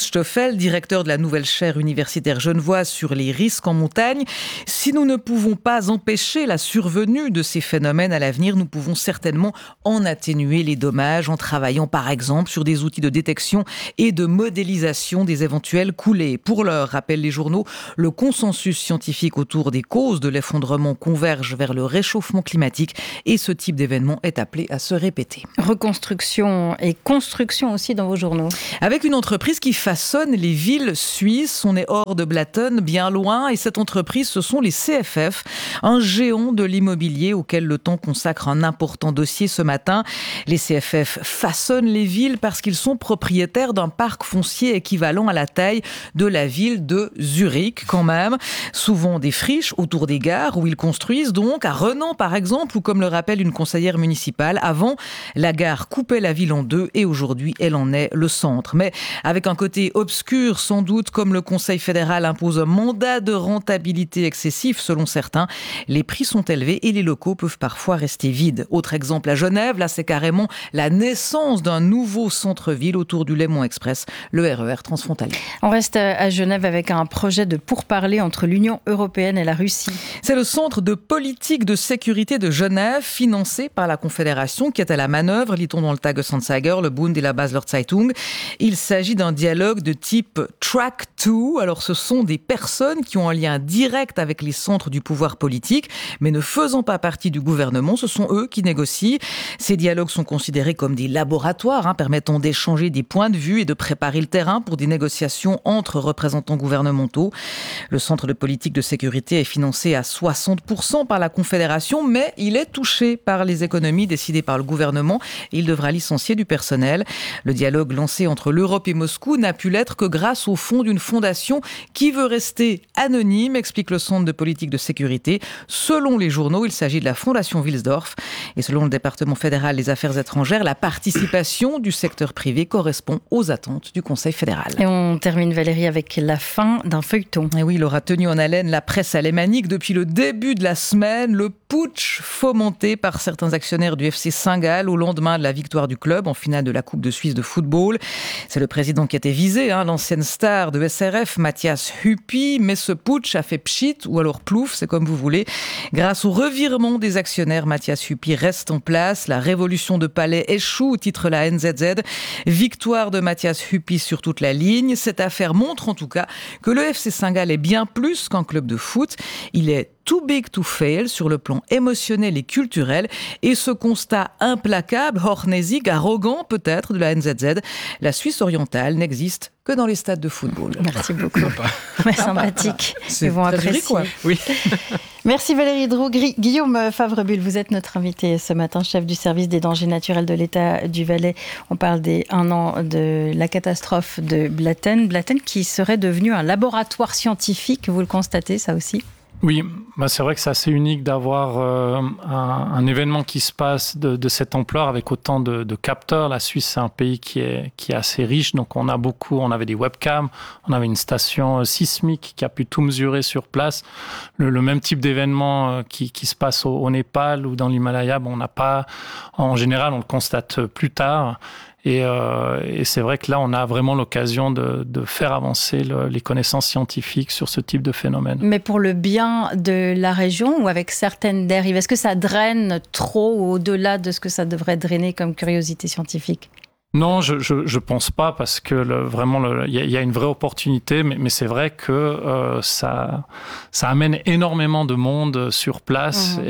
Michel, directeur de la nouvelle chaire universitaire genevoise sur les risques en montagne. Si nous ne pouvons pas empêcher la survenue de ces phénomènes à l'avenir, nous pouvons certainement en atténuer les dommages en travaillant par exemple sur des outils de détection et de modélisation des éventuelles coulées. Pour l'heure, rappellent les journaux, le consensus scientifique autour des causes de l'effondrement converge vers le réchauffement climatique et ce type d'événement est appelé à se répéter. Reconstruction et construction aussi dans vos journaux. Avec une entreprise qui façonne les villes suisses, on est hors de Blatten, bien loin, et cette entreprise, ce sont les CFF, un géant de l'immobilier auquel le Temps consacre un important dossier ce matin. Les CFF façonnent les villes parce qu'ils sont propriétaires d'un parc foncier équivalent à la taille de la ville de Zurich quand même. Souvent des friches autour des gares où ils construisent donc, à Renan par exemple, ou comme le rappelle une conseillère municipale, avant, la gare coupait la ville en deux et aujourd'hui, elle en est le centre. Mais avec un côté obscur, sans doute, comme le Conseil fédéral impose un mandat de rentabilité excessif selon certains, les prix sont élevés et les locaux peuvent parfois rester vides. Autre exemple à Genève, là c'est carrément la naissance d'un nouveau centre-ville autour du Léman Express, le RER transfrontalier. On reste à Genève avec un projet de pourparlers entre l'Union européenne et la Russie. C'est le Centre de politique de sécurité de Genève, financé par la Confédération, qui est à la manœuvre, lit-on dans le Tagesanzeiger, le Bund et la Basler Zeitung. Il s'agit d'un dialogue de type track 2. Alors ce sont des personnes qui ont un lien direct avec les centres du pouvoir politique, mais ne faisant pas partie du gouvernement, ce sont eux qui négocient. Ces dialogues sont considérés comme des laboratoires, permettant d'échanger des points de vue et de préparer le terrain pour des négociations entre représentants gouvernementaux. Le Centre de politique de sécurité est financé à 60% par la Confédération, mais il est touché par les économies décidées par le gouvernement et il devra licencier du personnel. Le dialogue lancé entre l'Europe et Moscou n'a pu l'être que grâce au fonds d'une fondation qui veut rester anonyme, explique le Centre de politique de sécurité. Selon les journaux, il s'agit de la Fondation Wilsdorf. Et selon le département fédéral des affaires étrangères, la participation du secteur privé correspond aux attentes du Conseil fédéral. Et on termine, Valérie, avec la fin d'un feuilleton. Et oui, il aura tenu en haleine la presse alémanique depuis le début de la semaine. Le putsch fomenté par certains actionnaires du FC Saint-Gall au lendemain de la victoire du club en finale de la Coupe de Suisse de football. C'est le président qui était visé, l'ancienne star de SRF, Matthias Huppi. Mais ce putsch a fait pchit, ou alors plouf, c'est comme vous voulez. Grâce au revirement des actionnaires, Matthias Huppi reste en place. La révolution de palais échoue, titre la NZZ. Victoire de Matthias Huppi sur toute la ligne. Cette affaire montre en tout cas que le FC Saint-Gall est bien plus qu'un club de foot. Il est too big to fail sur le plan émotionnel et culturel. Et ce constat implacable, hochnäsig, arrogant peut-être de la NZZ, la Suisse orientale n'existe que dans les stades de football. Merci beaucoup. Mais sympathique. Ils vont apprécier. Quoi. Oui. Merci Valérie Droux. Guillaume Favrebull, vous êtes notre invité ce matin, chef du service des dangers naturels de l'État du Valais. On parle des 1 an de la catastrophe de Blatten. Blatten qui serait devenu un laboratoire scientifique, vous le constatez ça aussi ? Oui, c'est vrai que c'est assez unique d'avoir un événement qui se passe de cette ampleur avec autant de capteurs. La Suisse, c'est un pays qui est assez riche, donc on avait des webcams, on avait une station sismique qui a pu tout mesurer sur place. Le même type d'événement qui se passe au Népal ou dans l'Himalaya, on n'a pas, en général, on le constate plus tard. Et c'est vrai que là, on a vraiment l'occasion de faire avancer les connaissances scientifiques sur ce type de phénomène. Mais pour le bien de la région ou avec certaines dérives, est-ce que ça draine trop au-delà de ce que ça devrait drainer comme curiosité scientifique ? Non, je pense pas parce que vraiment il y a une vraie opportunité, mais c'est vrai que ça amène énormément de monde sur place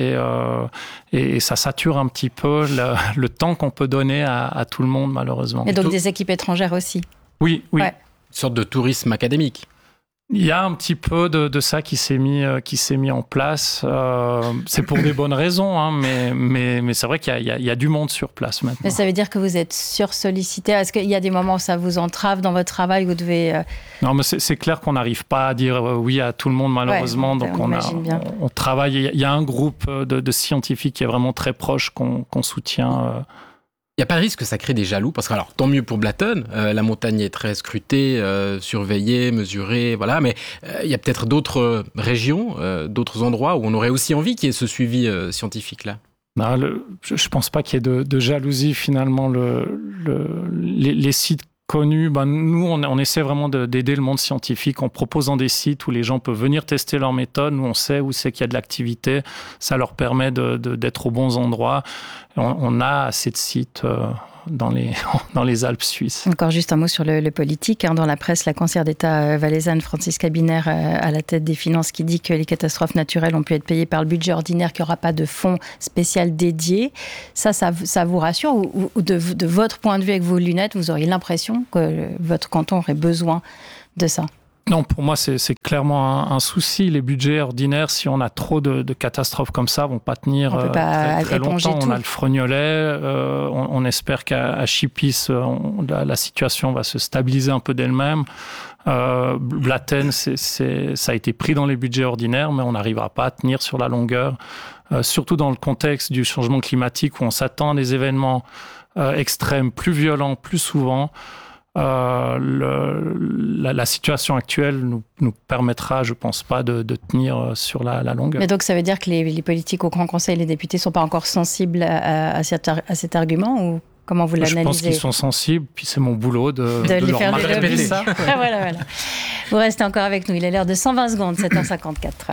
et ça sature un petit peu le temps qu'on peut donner à tout le monde malheureusement. Et donc des équipes étrangères aussi. Oui. Ouais. Une sorte de tourisme académique. Il y a un petit peu de ça qui s'est mis en place. C'est pour des bonnes raisons, mais c'est vrai qu'il y a du monde sur place maintenant. Mais ça veut dire que vous êtes sursollicité. Est-ce qu'il y a des moments où ça vous entrave dans votre travail, où vous devez... Non, mais c'est clair qu'on n'arrive pas à dire oui à tout le monde malheureusement. Ouais, donc on travaille. Il y a un groupe de scientifiques qui est vraiment très proche qu'on soutient. Il n'y a pas de risque que ça crée des jaloux, parce que alors tant mieux pour Blatten, la montagne est très scrutée, surveillée, mesurée, voilà, mais il y a peut-être d'autres régions, d'autres endroits où on aurait aussi envie qu'il y ait ce suivi scientifique-là. Non, je ne pense pas qu'il y ait de jalousie finalement. Les sites connu. Nous, on essaie vraiment d'aider le monde scientifique en proposant des sites où les gens peuvent venir tester leur méthode. Nous, on sait où c'est qu'il y a de l'activité. Ça leur permet d'être aux bons endroits. On a assez de sites dans les Alpes suisses. Encore juste un mot sur le politique. Dans la presse, la conseillère d'État valaisanne Franziska Biner à la tête des finances qui dit que les catastrophes naturelles ont pu être payées par le budget ordinaire, qu'il n'y aura pas de fonds spécial dédié. Ça vous rassure ou de votre point de vue avec vos lunettes, vous auriez l'impression que votre canton aurait besoin de ça? Non, pour moi, c'est clairement un souci. Les budgets ordinaires, si on a trop de catastrophes comme ça, vont pas tenir très longtemps. On a le Frognolet. On espère qu'à Chipis, la situation va se stabiliser un peu d'elle-même. Blatten, ça a été pris dans les budgets ordinaires, mais on n'arrivera pas à tenir sur la longueur. Surtout dans le contexte du changement climatique où on s'attend à des événements extrêmes plus violents, plus souvent. La situation actuelle nous permettra, je pense pas, de tenir sur la longueur. Mais donc ça veut dire que les politiques au Grand Conseil et les députés sont pas encore sensibles à cet argument ou comment vous l'analysez? Je pense qu'ils sont sensibles, puis c'est mon boulot de les leur faire répéter ça. Voilà. Vous restez encore avec nous, il est l'heure de 120 secondes, 7h54.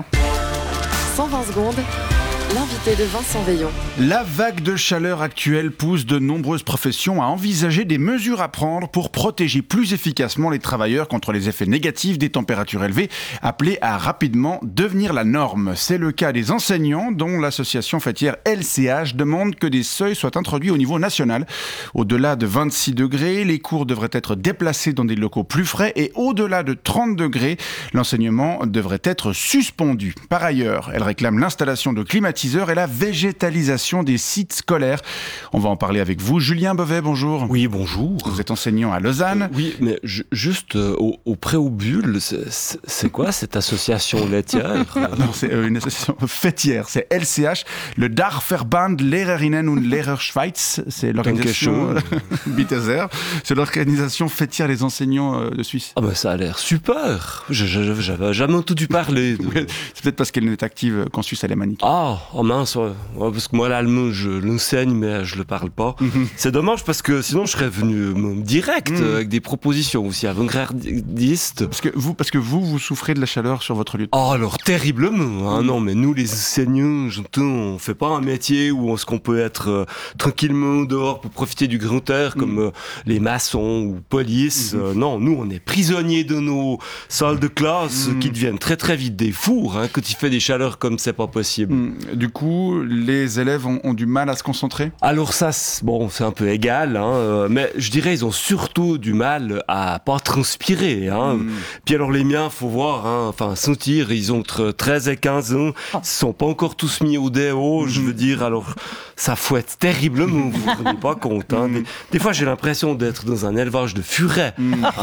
120 secondes. L'invité de Vincent Veillon. La vague de chaleur actuelle pousse de nombreuses professions à envisager des mesures à prendre pour protéger plus efficacement les travailleurs contre les effets négatifs des températures élevées, appelées à rapidement devenir la norme. C'est le cas des enseignants, dont l'association fêtière LCH demande que des seuils soient introduits au niveau national. Au-delà de 26 degrés, les cours devraient être déplacés dans des locaux plus frais et au-delà de 30 degrés, l'enseignement devrait être suspendu. Par ailleurs, elle réclame l'installation de climatiseurs et la végétalisation des sites scolaires. On va en parler avec vous. Julien Beauvais, bonjour. Oui, bonjour. Vous êtes enseignant à Lausanne. Oui, mais juste au Préaubule, c'est quoi cette association laitière? Non, c'est une association fêtière. C'est LCH, le Dachverband Lehrerinnen und Lehrer Schweiz. C'est l'organisation Bitteser. C'est l'organisation fêtière des enseignants de Suisse. Ah ben ça a l'air super. J'avais jamais entendu parler. C'est peut-être parce qu'elle n'est active qu'en Suisse alémanique. Oh mince, ouais, parce que moi l'allemand je l'enseigne mais je le parle pas. C'est dommage parce que sinon je serais venu direct avec des propositions aussi avant-gardistes. Parce que vous souffrez de la chaleur sur votre lieu de travail. Oh alors terriblement, non mais nous les enseignants, on fait pas un métier où on peut être tranquillement dehors pour profiter du grand air comme les maçons ou police. Non, nous on est prisonniers de nos salles de classe qui deviennent très très vite des fours quand il fait des chaleurs comme c'est pas possible. Du coup, les élèves ont du mal à se concentrer? Alors ça, c'est un peu égal, mais je dirais ils ont surtout du mal à pas transpirer. Puis alors les miens, faut voir, sentir, ils ont entre 13 et 15 ans, ils sont pas encore tous mis au déo, je veux dire, alors ça fouette terriblement, vous vous rendez pas compte. Des fois j'ai l'impression d'être dans un élevage de furets.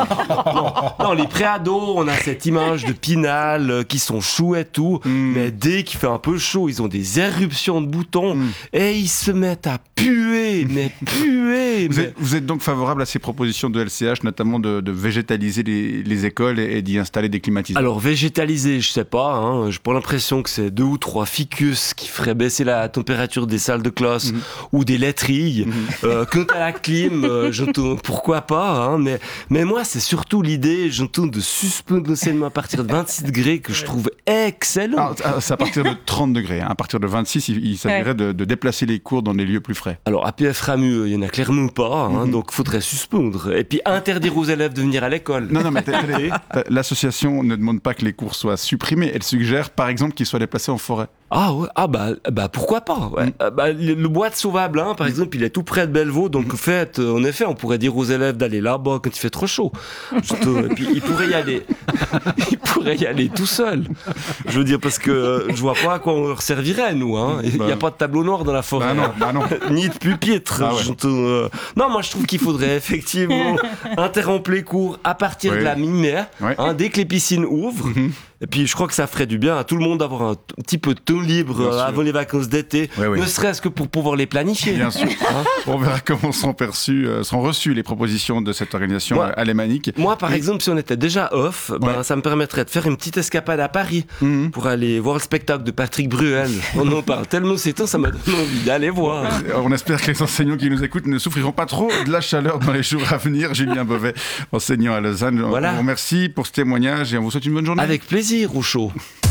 Non, les préados, on a cette image de Pinal qui sont chouettes et tout, mais dès qu'il fait un peu chaud, ils ont des éruptions de boutons et ils se mettent à puer, Vous êtes donc favorable à ces propositions de LCH, notamment de végétaliser les écoles et d'y installer des climatiseurs? Alors végétaliser, je sais pas, j'ai pas l'impression que c'est 2 ou 3 ficus qui feraient baisser la température des salles de classe ou des laiterilles. Quant à la clim, j'entends pourquoi pas, mais moi c'est surtout l'idée, j'entends de suspendre l'enseignement à partir de 26 degrés que je trouve excellent. C'est à partir de 30 degrés. À partir de 26, il s'agirait de déplacer les cours dans des lieux plus frais. Alors, à PF-RAMU, il n'y en a clairement pas, donc il faudrait suspendre. Et puis, interdire aux élèves de venir à l'école. Non, mais l'association ne demande pas que les cours soient supprimés. Elle suggère, par exemple, qu'ils soient déplacés en forêt. Ah ouais, pourquoi pas, ouais. Le bois de Sauvable, par exemple, il est tout près de Bellevaux, donc en effet, on pourrait dire aux élèves d'aller là-bas quand il fait trop chaud. Et puis, ils pourraient y aller tout seuls. Je veux dire, parce que je vois pas à quoi on leur servirait, nous, Il n'y a pas de tableau noir dans la forêt. Non. Ni de pupitre. Non, moi, je trouve qu'il faudrait effectivement interrompre les cours à partir de la mi-mai, dès que les piscines ouvrent. Et puis, je crois que ça ferait du bien à tout le monde d'avoir un petit peu de temps libre avant les vacances d'été, ne serait-ce que pour pouvoir les planifier. Bien sûr. On verra comment seront reçues les propositions de cette organisation alémanique. Moi, par exemple, si on était déjà off, ça me permettrait de faire une petite escapade à Paris pour aller voir le spectacle de Patrick Bruel. On en parle tellement ces temps, ça m'a donné envie d'aller voir. On espère que les enseignants qui nous écoutent ne souffriront pas trop de la chaleur dans les jours à venir. Julien Beauvais, enseignant à Lausanne. Voilà. On vous remercie pour ce témoignage et on vous souhaite une bonne journée. Avec plaisir, Rouchot.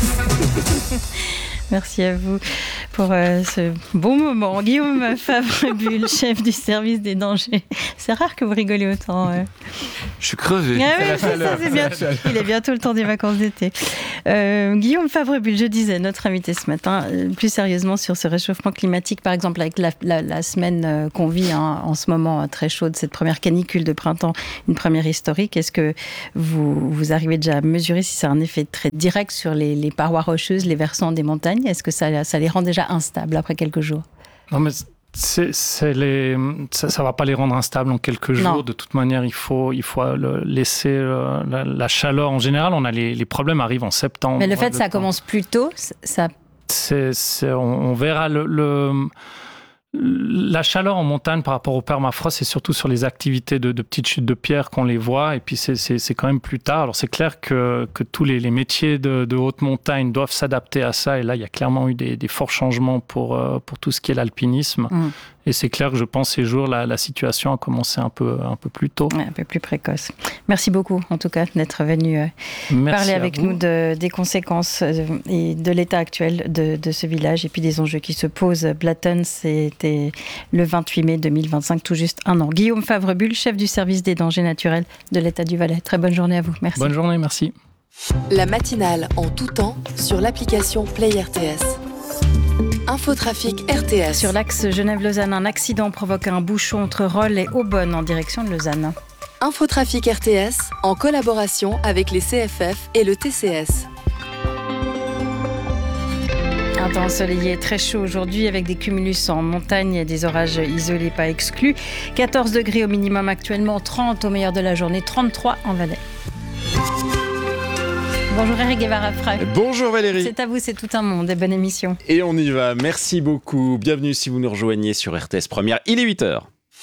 Merci à vous pour ce bon moment. Guillaume Favre-Bulle, chef du service des dangers. C'est rare que vous rigolez autant. Je suis crevé. Ah oui, c'est bien. Il est bientôt le temps des vacances d'été. Guillaume Favre-Bulle, je disais, notre invité ce matin, plus sérieusement sur ce réchauffement climatique, par exemple avec la semaine qu'on vit en ce moment très chaude, cette première canicule de printemps, une première historique. Est-ce que vous arrivez déjà à mesurer si ça a un effet très direct sur les parois rocheuses, les versants des montagnes? Est-ce que ça les rend déjà instables après quelques jours? Non, mais ça va pas les rendre instables en quelques jours. Non. De toute manière, il faut laisser la chaleur. En général, les problèmes arrivent en septembre. Mais le fait que ça commence plus tôt, ça... on verra la chaleur en montagne par rapport au permafrost, c'est surtout sur les activités de petites chutes de pierre qu'on les voit, et puis c'est quand même plus tard. Alors c'est clair que tous les métiers de haute montagne doivent s'adapter à ça, et là il y a clairement eu des forts changements pour tout ce qui est l'alpinisme. Et c'est clair que je pense ces jours la situation a commencé un peu plus tôt. Ouais, un peu plus précoce. Merci beaucoup en tout cas d'être venu parler avec nous des conséquences et de l'état actuel de ce village et puis des enjeux qui se posent. Blatten, c'était le 28 mai 2025, tout juste un an. Guillaume Favre-Bulle, chef du service des dangers naturels de l'État du Valais. Très bonne journée à vous. Merci. Bonne journée, merci. La matinale en tout temps sur l'application Play RTS. Infotrafic RTS. Sur l'axe Genève-Lausanne, un accident provoque un bouchon entre Rolle et Aubonne en direction de Lausanne. Infotrafic RTS en collaboration avec les CFF et le TCS. Un temps ensoleillé, très chaud aujourd'hui avec des cumulus en montagne et des orages isolés pas exclus. 14 degrés au minimum actuellement, 30 au meilleur de la journée, 33 en Valais. Bonjour Eric Guevara-Frey. Bonjour Valérie. C'est à vous, c'est tout un monde et bonne émission. Et on y va, merci beaucoup. Bienvenue si vous nous rejoignez sur RTS Première, il est 8h.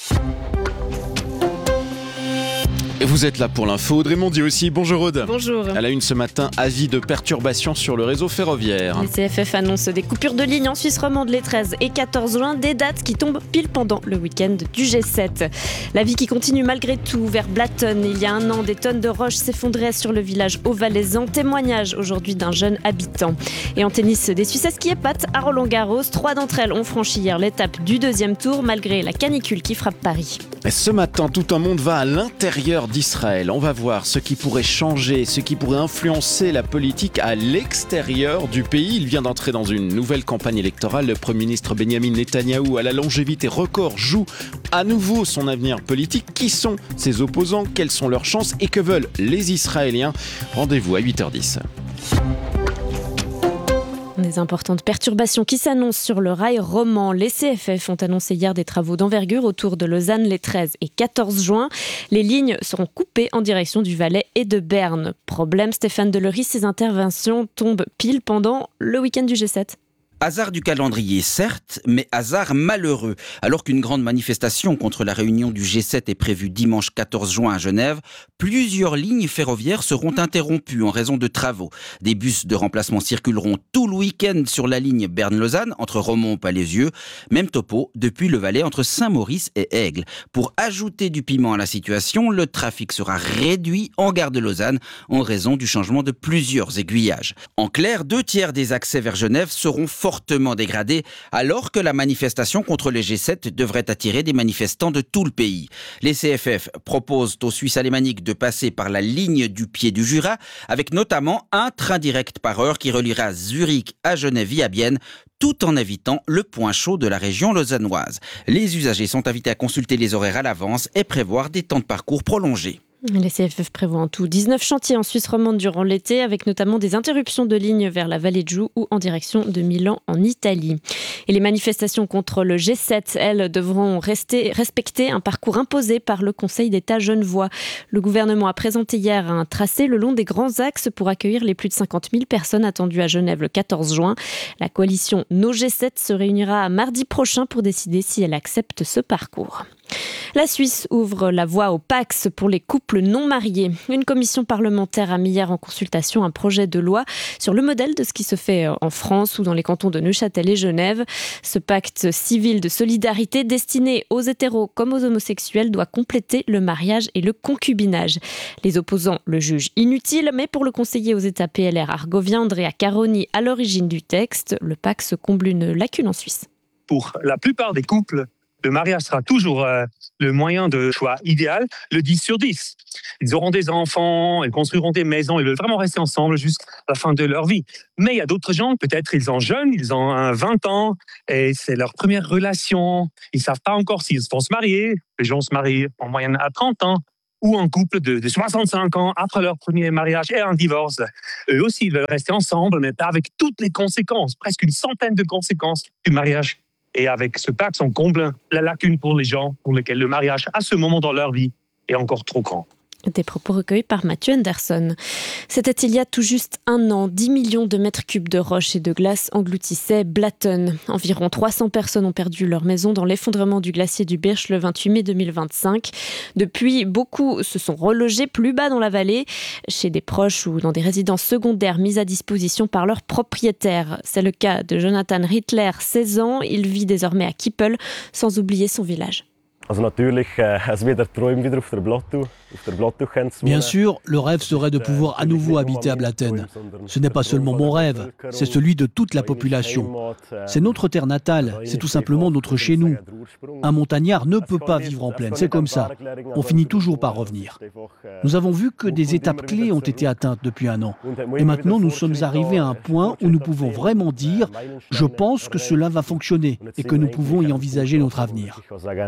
Et vous êtes là pour l'info. Audrey Mondier aussi. Bonjour Aude. Bonjour. À la une ce matin, avis de perturbation sur le réseau ferroviaire. Les CFF annoncent des coupures de lignes en Suisse romande les 13 et 14 juin, des dates qui tombent pile pendant le week-end du G7. La vie qui continue malgré tout vers Blatten. Il y a un an, des tonnes de roches s'effondraient sur le village haut-valaisan. Témoignage aujourd'hui d'un jeune habitant. Et en tennis, des Suissesses qui épatent à Roland-Garros. 3 d'entre elles ont franchi hier l'étape du deuxième tour malgré la canicule qui frappe Paris. Et ce matin, tout un monde va à l'intérieur d'Israël. On va voir ce qui pourrait changer, ce qui pourrait influencer la politique à l'extérieur du pays. Il vient d'entrer dans une nouvelle campagne électorale. Le Premier ministre Benjamin Netanyahou, à la longévité record, joue à nouveau son avenir politique. Qui sont ses opposants? Quelles sont leurs chances? Et que veulent les Israéliens? Rendez-vous à 8h10. Des importantes perturbations qui s'annoncent sur le rail roman. Les CFF ont annoncé hier des travaux d'envergure autour de Lausanne les 13 et 14 juin. Les lignes seront coupées en direction du Valais et de Berne. Problème, Stéphane Delory, ces interventions tombent pile pendant le week-end du G7. Hasard du calendrier, certes, mais hasard malheureux. Alors qu'une grande manifestation contre la réunion du G7 est prévue dimanche 14 juin à Genève, plusieurs lignes ferroviaires seront interrompues en raison de travaux. Des bus de remplacement circuleront tout le week-end sur la ligne Berne-Lausanne, entre Romont-Palaisieux. Même topo depuis le Valais entre Saint-Maurice et Aigle. Pour ajouter du piment à la situation, le trafic sera réduit en gare de Lausanne en raison du changement de plusieurs aiguillages. En clair, 2/3 des accès vers Genève seront fortement dégradés, alors que la manifestation contre les G7 devrait attirer des manifestants de tout le pays. Les CFF proposent aux Suisses alémaniques de passer par la ligne du pied du Jura, avec notamment un train direct par heure qui reliera Zurich à Genève via Bienne, tout en évitant le point chaud de la région lausannoise. Les usagers sont invités à consulter les horaires à l'avance et prévoir des temps de parcours prolongés. Les CFF prévoient en tout 19 chantiers en Suisse romande durant l'été, avec notamment des interruptions de lignes vers la vallée de Joux ou en direction de Milan en Italie. Et les manifestations contre le G7, elles, devront respecter un parcours imposé par le Conseil d'État genevois. Le gouvernement a présenté hier un tracé le long des grands axes pour accueillir les plus de 50 000 personnes attendues à Genève le 14 juin. La coalition No G7 se réunira mardi prochain pour décider si elle accepte ce parcours. La Suisse ouvre la voie au Pacs pour les couples non mariés. Une commission parlementaire a mis hier en consultation un projet de loi sur le modèle de ce qui se fait en France ou dans les cantons de Neuchâtel et Genève. Ce pacte civil de solidarité destiné aux hétéros comme aux homosexuels doit compléter le mariage et le concubinage. Les opposants le jugent inutile, mais pour le conseiller aux États PLR argovien Andrea Caroni, à l'origine du texte, le Pacs comble une lacune en Suisse. Pour la plupart des couples, le mariage sera toujours le moyen de choix idéal, le 10 sur 10. Ils auront des enfants, ils construiront des maisons, ils veulent vraiment rester ensemble jusqu'à la fin de leur vie. Mais il y a d'autres gens, peut-être ils sont jeunes, ils ont 20 ans, et c'est leur première relation. Ils ne savent pas encore s'ils vont se marier. Les gens se marient en moyenne à 30 ans. Ou un couple de 65 ans après leur premier mariage et un divorce. Eux aussi, ils veulent rester ensemble, mais pas avec toutes les conséquences, presque une centaine de conséquences du mariage. Et avec ce pacte, on comble la lacune pour les gens pour lesquels le mariage, à ce moment dans leur vie, est encore trop grand. Des propos recueillis par Mathieu Anderson. C'était il y a tout juste un an. 10 millions de mètres cubes de roches et de glace engloutissaient Blatten. Environ 300 personnes ont perdu leur maison dans l'effondrement du glacier du Birch le 28 mai 2025. Depuis, beaucoup se sont relogés plus bas dans la vallée, chez des proches ou dans des résidences secondaires mises à disposition par leurs propriétaires. C'est le cas de Jonathan Rittler, 16 ans. Il vit désormais à Kippel, sans oublier son village. Bien sûr, le rêve serait de pouvoir à nouveau habiter à Blatten. Ce n'est pas seulement mon rêve, c'est celui de toute la population. C'est notre terre natale, c'est tout simplement notre chez nous. Un montagnard ne peut pas vivre en plaine, c'est comme ça. On finit toujours par revenir. Nous avons vu que des étapes clés ont été atteintes depuis un an. Et maintenant, nous sommes arrivés à un point où nous pouvons vraiment dire « Je pense que cela va fonctionner et que nous pouvons y envisager notre avenir ».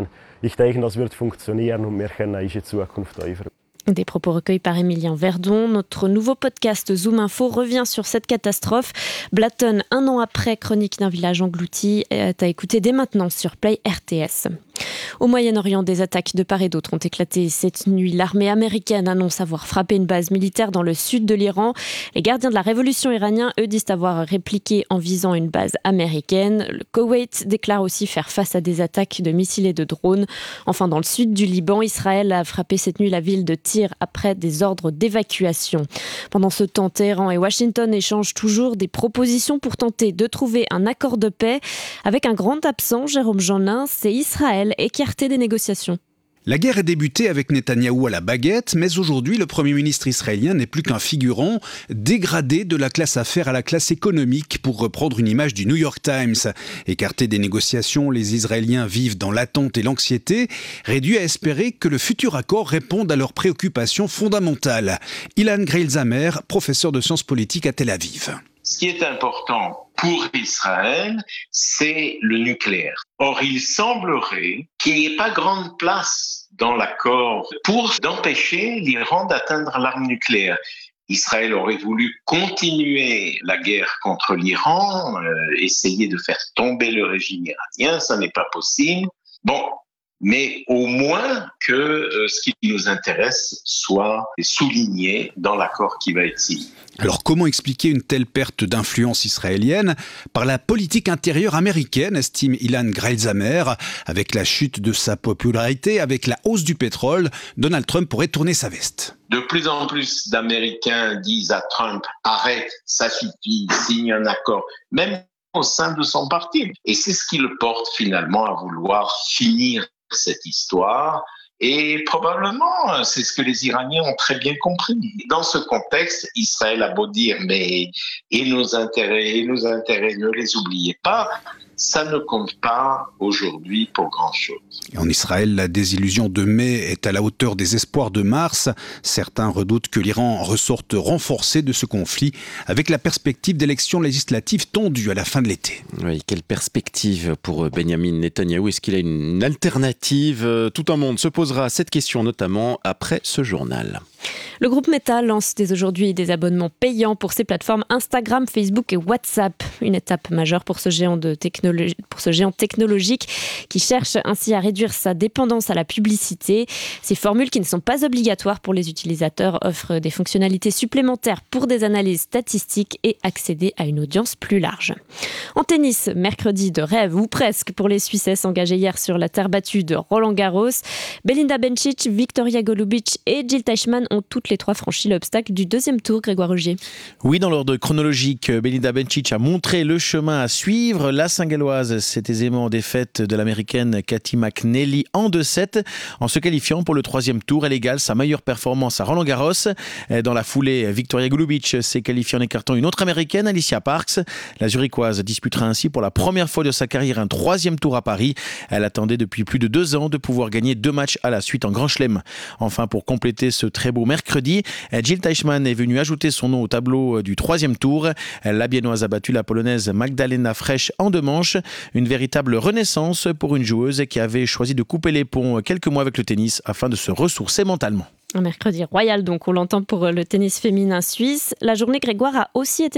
Des propos recueillis par Emilien Verdon. Notre nouveau podcast Zoom Info revient sur cette catastrophe. Blatten, un an après, chronique d'un village englouti, est à écouter dès maintenant sur Play RTS. Au Moyen-Orient, des attaques de part et d'autre ont éclaté cette nuit. L'armée américaine annonce avoir frappé une base militaire dans le sud de l'Iran. Les gardiens de la révolution iranienne, eux, disent avoir répliqué en visant une base américaine. Le Koweït déclare aussi faire face à des attaques de missiles et de drones. Enfin, dans le sud du Liban, Israël a frappé cette nuit la ville de Tyr après des ordres d'évacuation. Pendant ce temps, Téhéran et Washington échangent toujours des propositions pour tenter de trouver un accord de paix. Avec un grand absent, Jérôme Jeannin, c'est Israël écarté des négociations. La guerre est débutée avec Netanyahou à la baguette, mais aujourd'hui, le Premier ministre israélien n'est plus qu'un figurant, dégradé de la classe affaires à la classe économique, pour reprendre une image du New York Times. Écartés des négociations, les Israéliens vivent dans l'attente et l'anxiété, réduits à espérer que le futur accord réponde à leurs préoccupations fondamentales. Ilan Greilzamer, professeur de sciences politiques à Tel Aviv. Ce qui est important pour Israël, c'est le nucléaire. Or, il semblerait qu'il n'y ait pas grande place dans l'accord pour empêcher l'Iran d'atteindre l'arme nucléaire. Israël aurait voulu continuer la guerre contre l'Iran, essayer de faire tomber le régime iranien, ça n'est pas possible. Bon, mais au moins que ce qui nous intéresse soit souligné dans l'accord qui va être signé. Alors comment expliquer une telle perte d'influence israélienne par la politique intérieure américaine, estime Ilan Greilzamer. Avec la chute de sa popularité, avec la hausse du pétrole, Donald Trump pourrait tourner sa veste. De plus en plus d'Américains disent à Trump « Arrête, ça suffit, signe un accord », même au sein de son parti. Et c'est ce qui le porte finalement à vouloir finir cette histoire. Et probablement, c'est ce que les Iraniens ont très bien compris. Dans ce contexte, Israël a beau dire, mais et nos intérêts, ne les oubliez pas, ça ne compte pas aujourd'hui pour grand-chose. En Israël, la désillusion de mai est à la hauteur des espoirs de mars. Certains redoutent que l'Iran ressorte renforcé de ce conflit, avec la perspective d'élections législatives tendues à la fin de l'été. Oui, quelle perspective pour Benjamin Netanyahou? Est-ce qu'il a une alternative? Tout un monde se posera cette question, notamment après ce journal. Le groupe Meta lance dès aujourd'hui des abonnements payants pour ses plateformes Instagram, Facebook et WhatsApp. Une étape majeure pour ce géant technologique qui cherche ainsi à réduire sa dépendance à la publicité. Ces formules qui ne sont pas obligatoires pour les utilisateurs offrent des fonctionnalités supplémentaires pour des analyses statistiques et accéder à une audience plus large. En tennis, mercredi de rêve ou presque pour les Suissesses engagés hier sur la terre battue de Roland-Garros. Belinda Bencic, Victoria Golubic et Jil Teichmann ont toutes les trois franchi l'obstacle du deuxième tour, Grégoire Rougier. Oui, dans l'ordre chronologique, Belinda Bencic a montré le chemin à suivre. La Saint-Galloise s'est aisément défaite de l'américaine Cathy McNally en 2-7. En se qualifiant pour le troisième tour, elle égale sa meilleure performance à Roland-Garros. Dans la foulée, Victoria Golubic s'est qualifiée en écartant une autre américaine, Alicia Parks. La Zurichoise disputera ainsi pour la première fois de sa carrière un troisième tour à Paris. Elle attendait depuis plus de 2 ans de pouvoir gagner 2 matchs à la suite en Grand Chelem. Enfin, pour compléter ce très beau mercredi, Jil Teichmann est venue ajouter son nom au tableau du troisième tour. La Biennoise a battu la Polonaise Magdalena Frech en 2 manches. Une véritable renaissance pour une joueuse qui avait choisi de couper les ponts quelques mois avec le tennis afin de se ressourcer mentalement. Un mercredi royal, donc on l'entend pour le tennis féminin suisse. La journée Grégoire a aussi été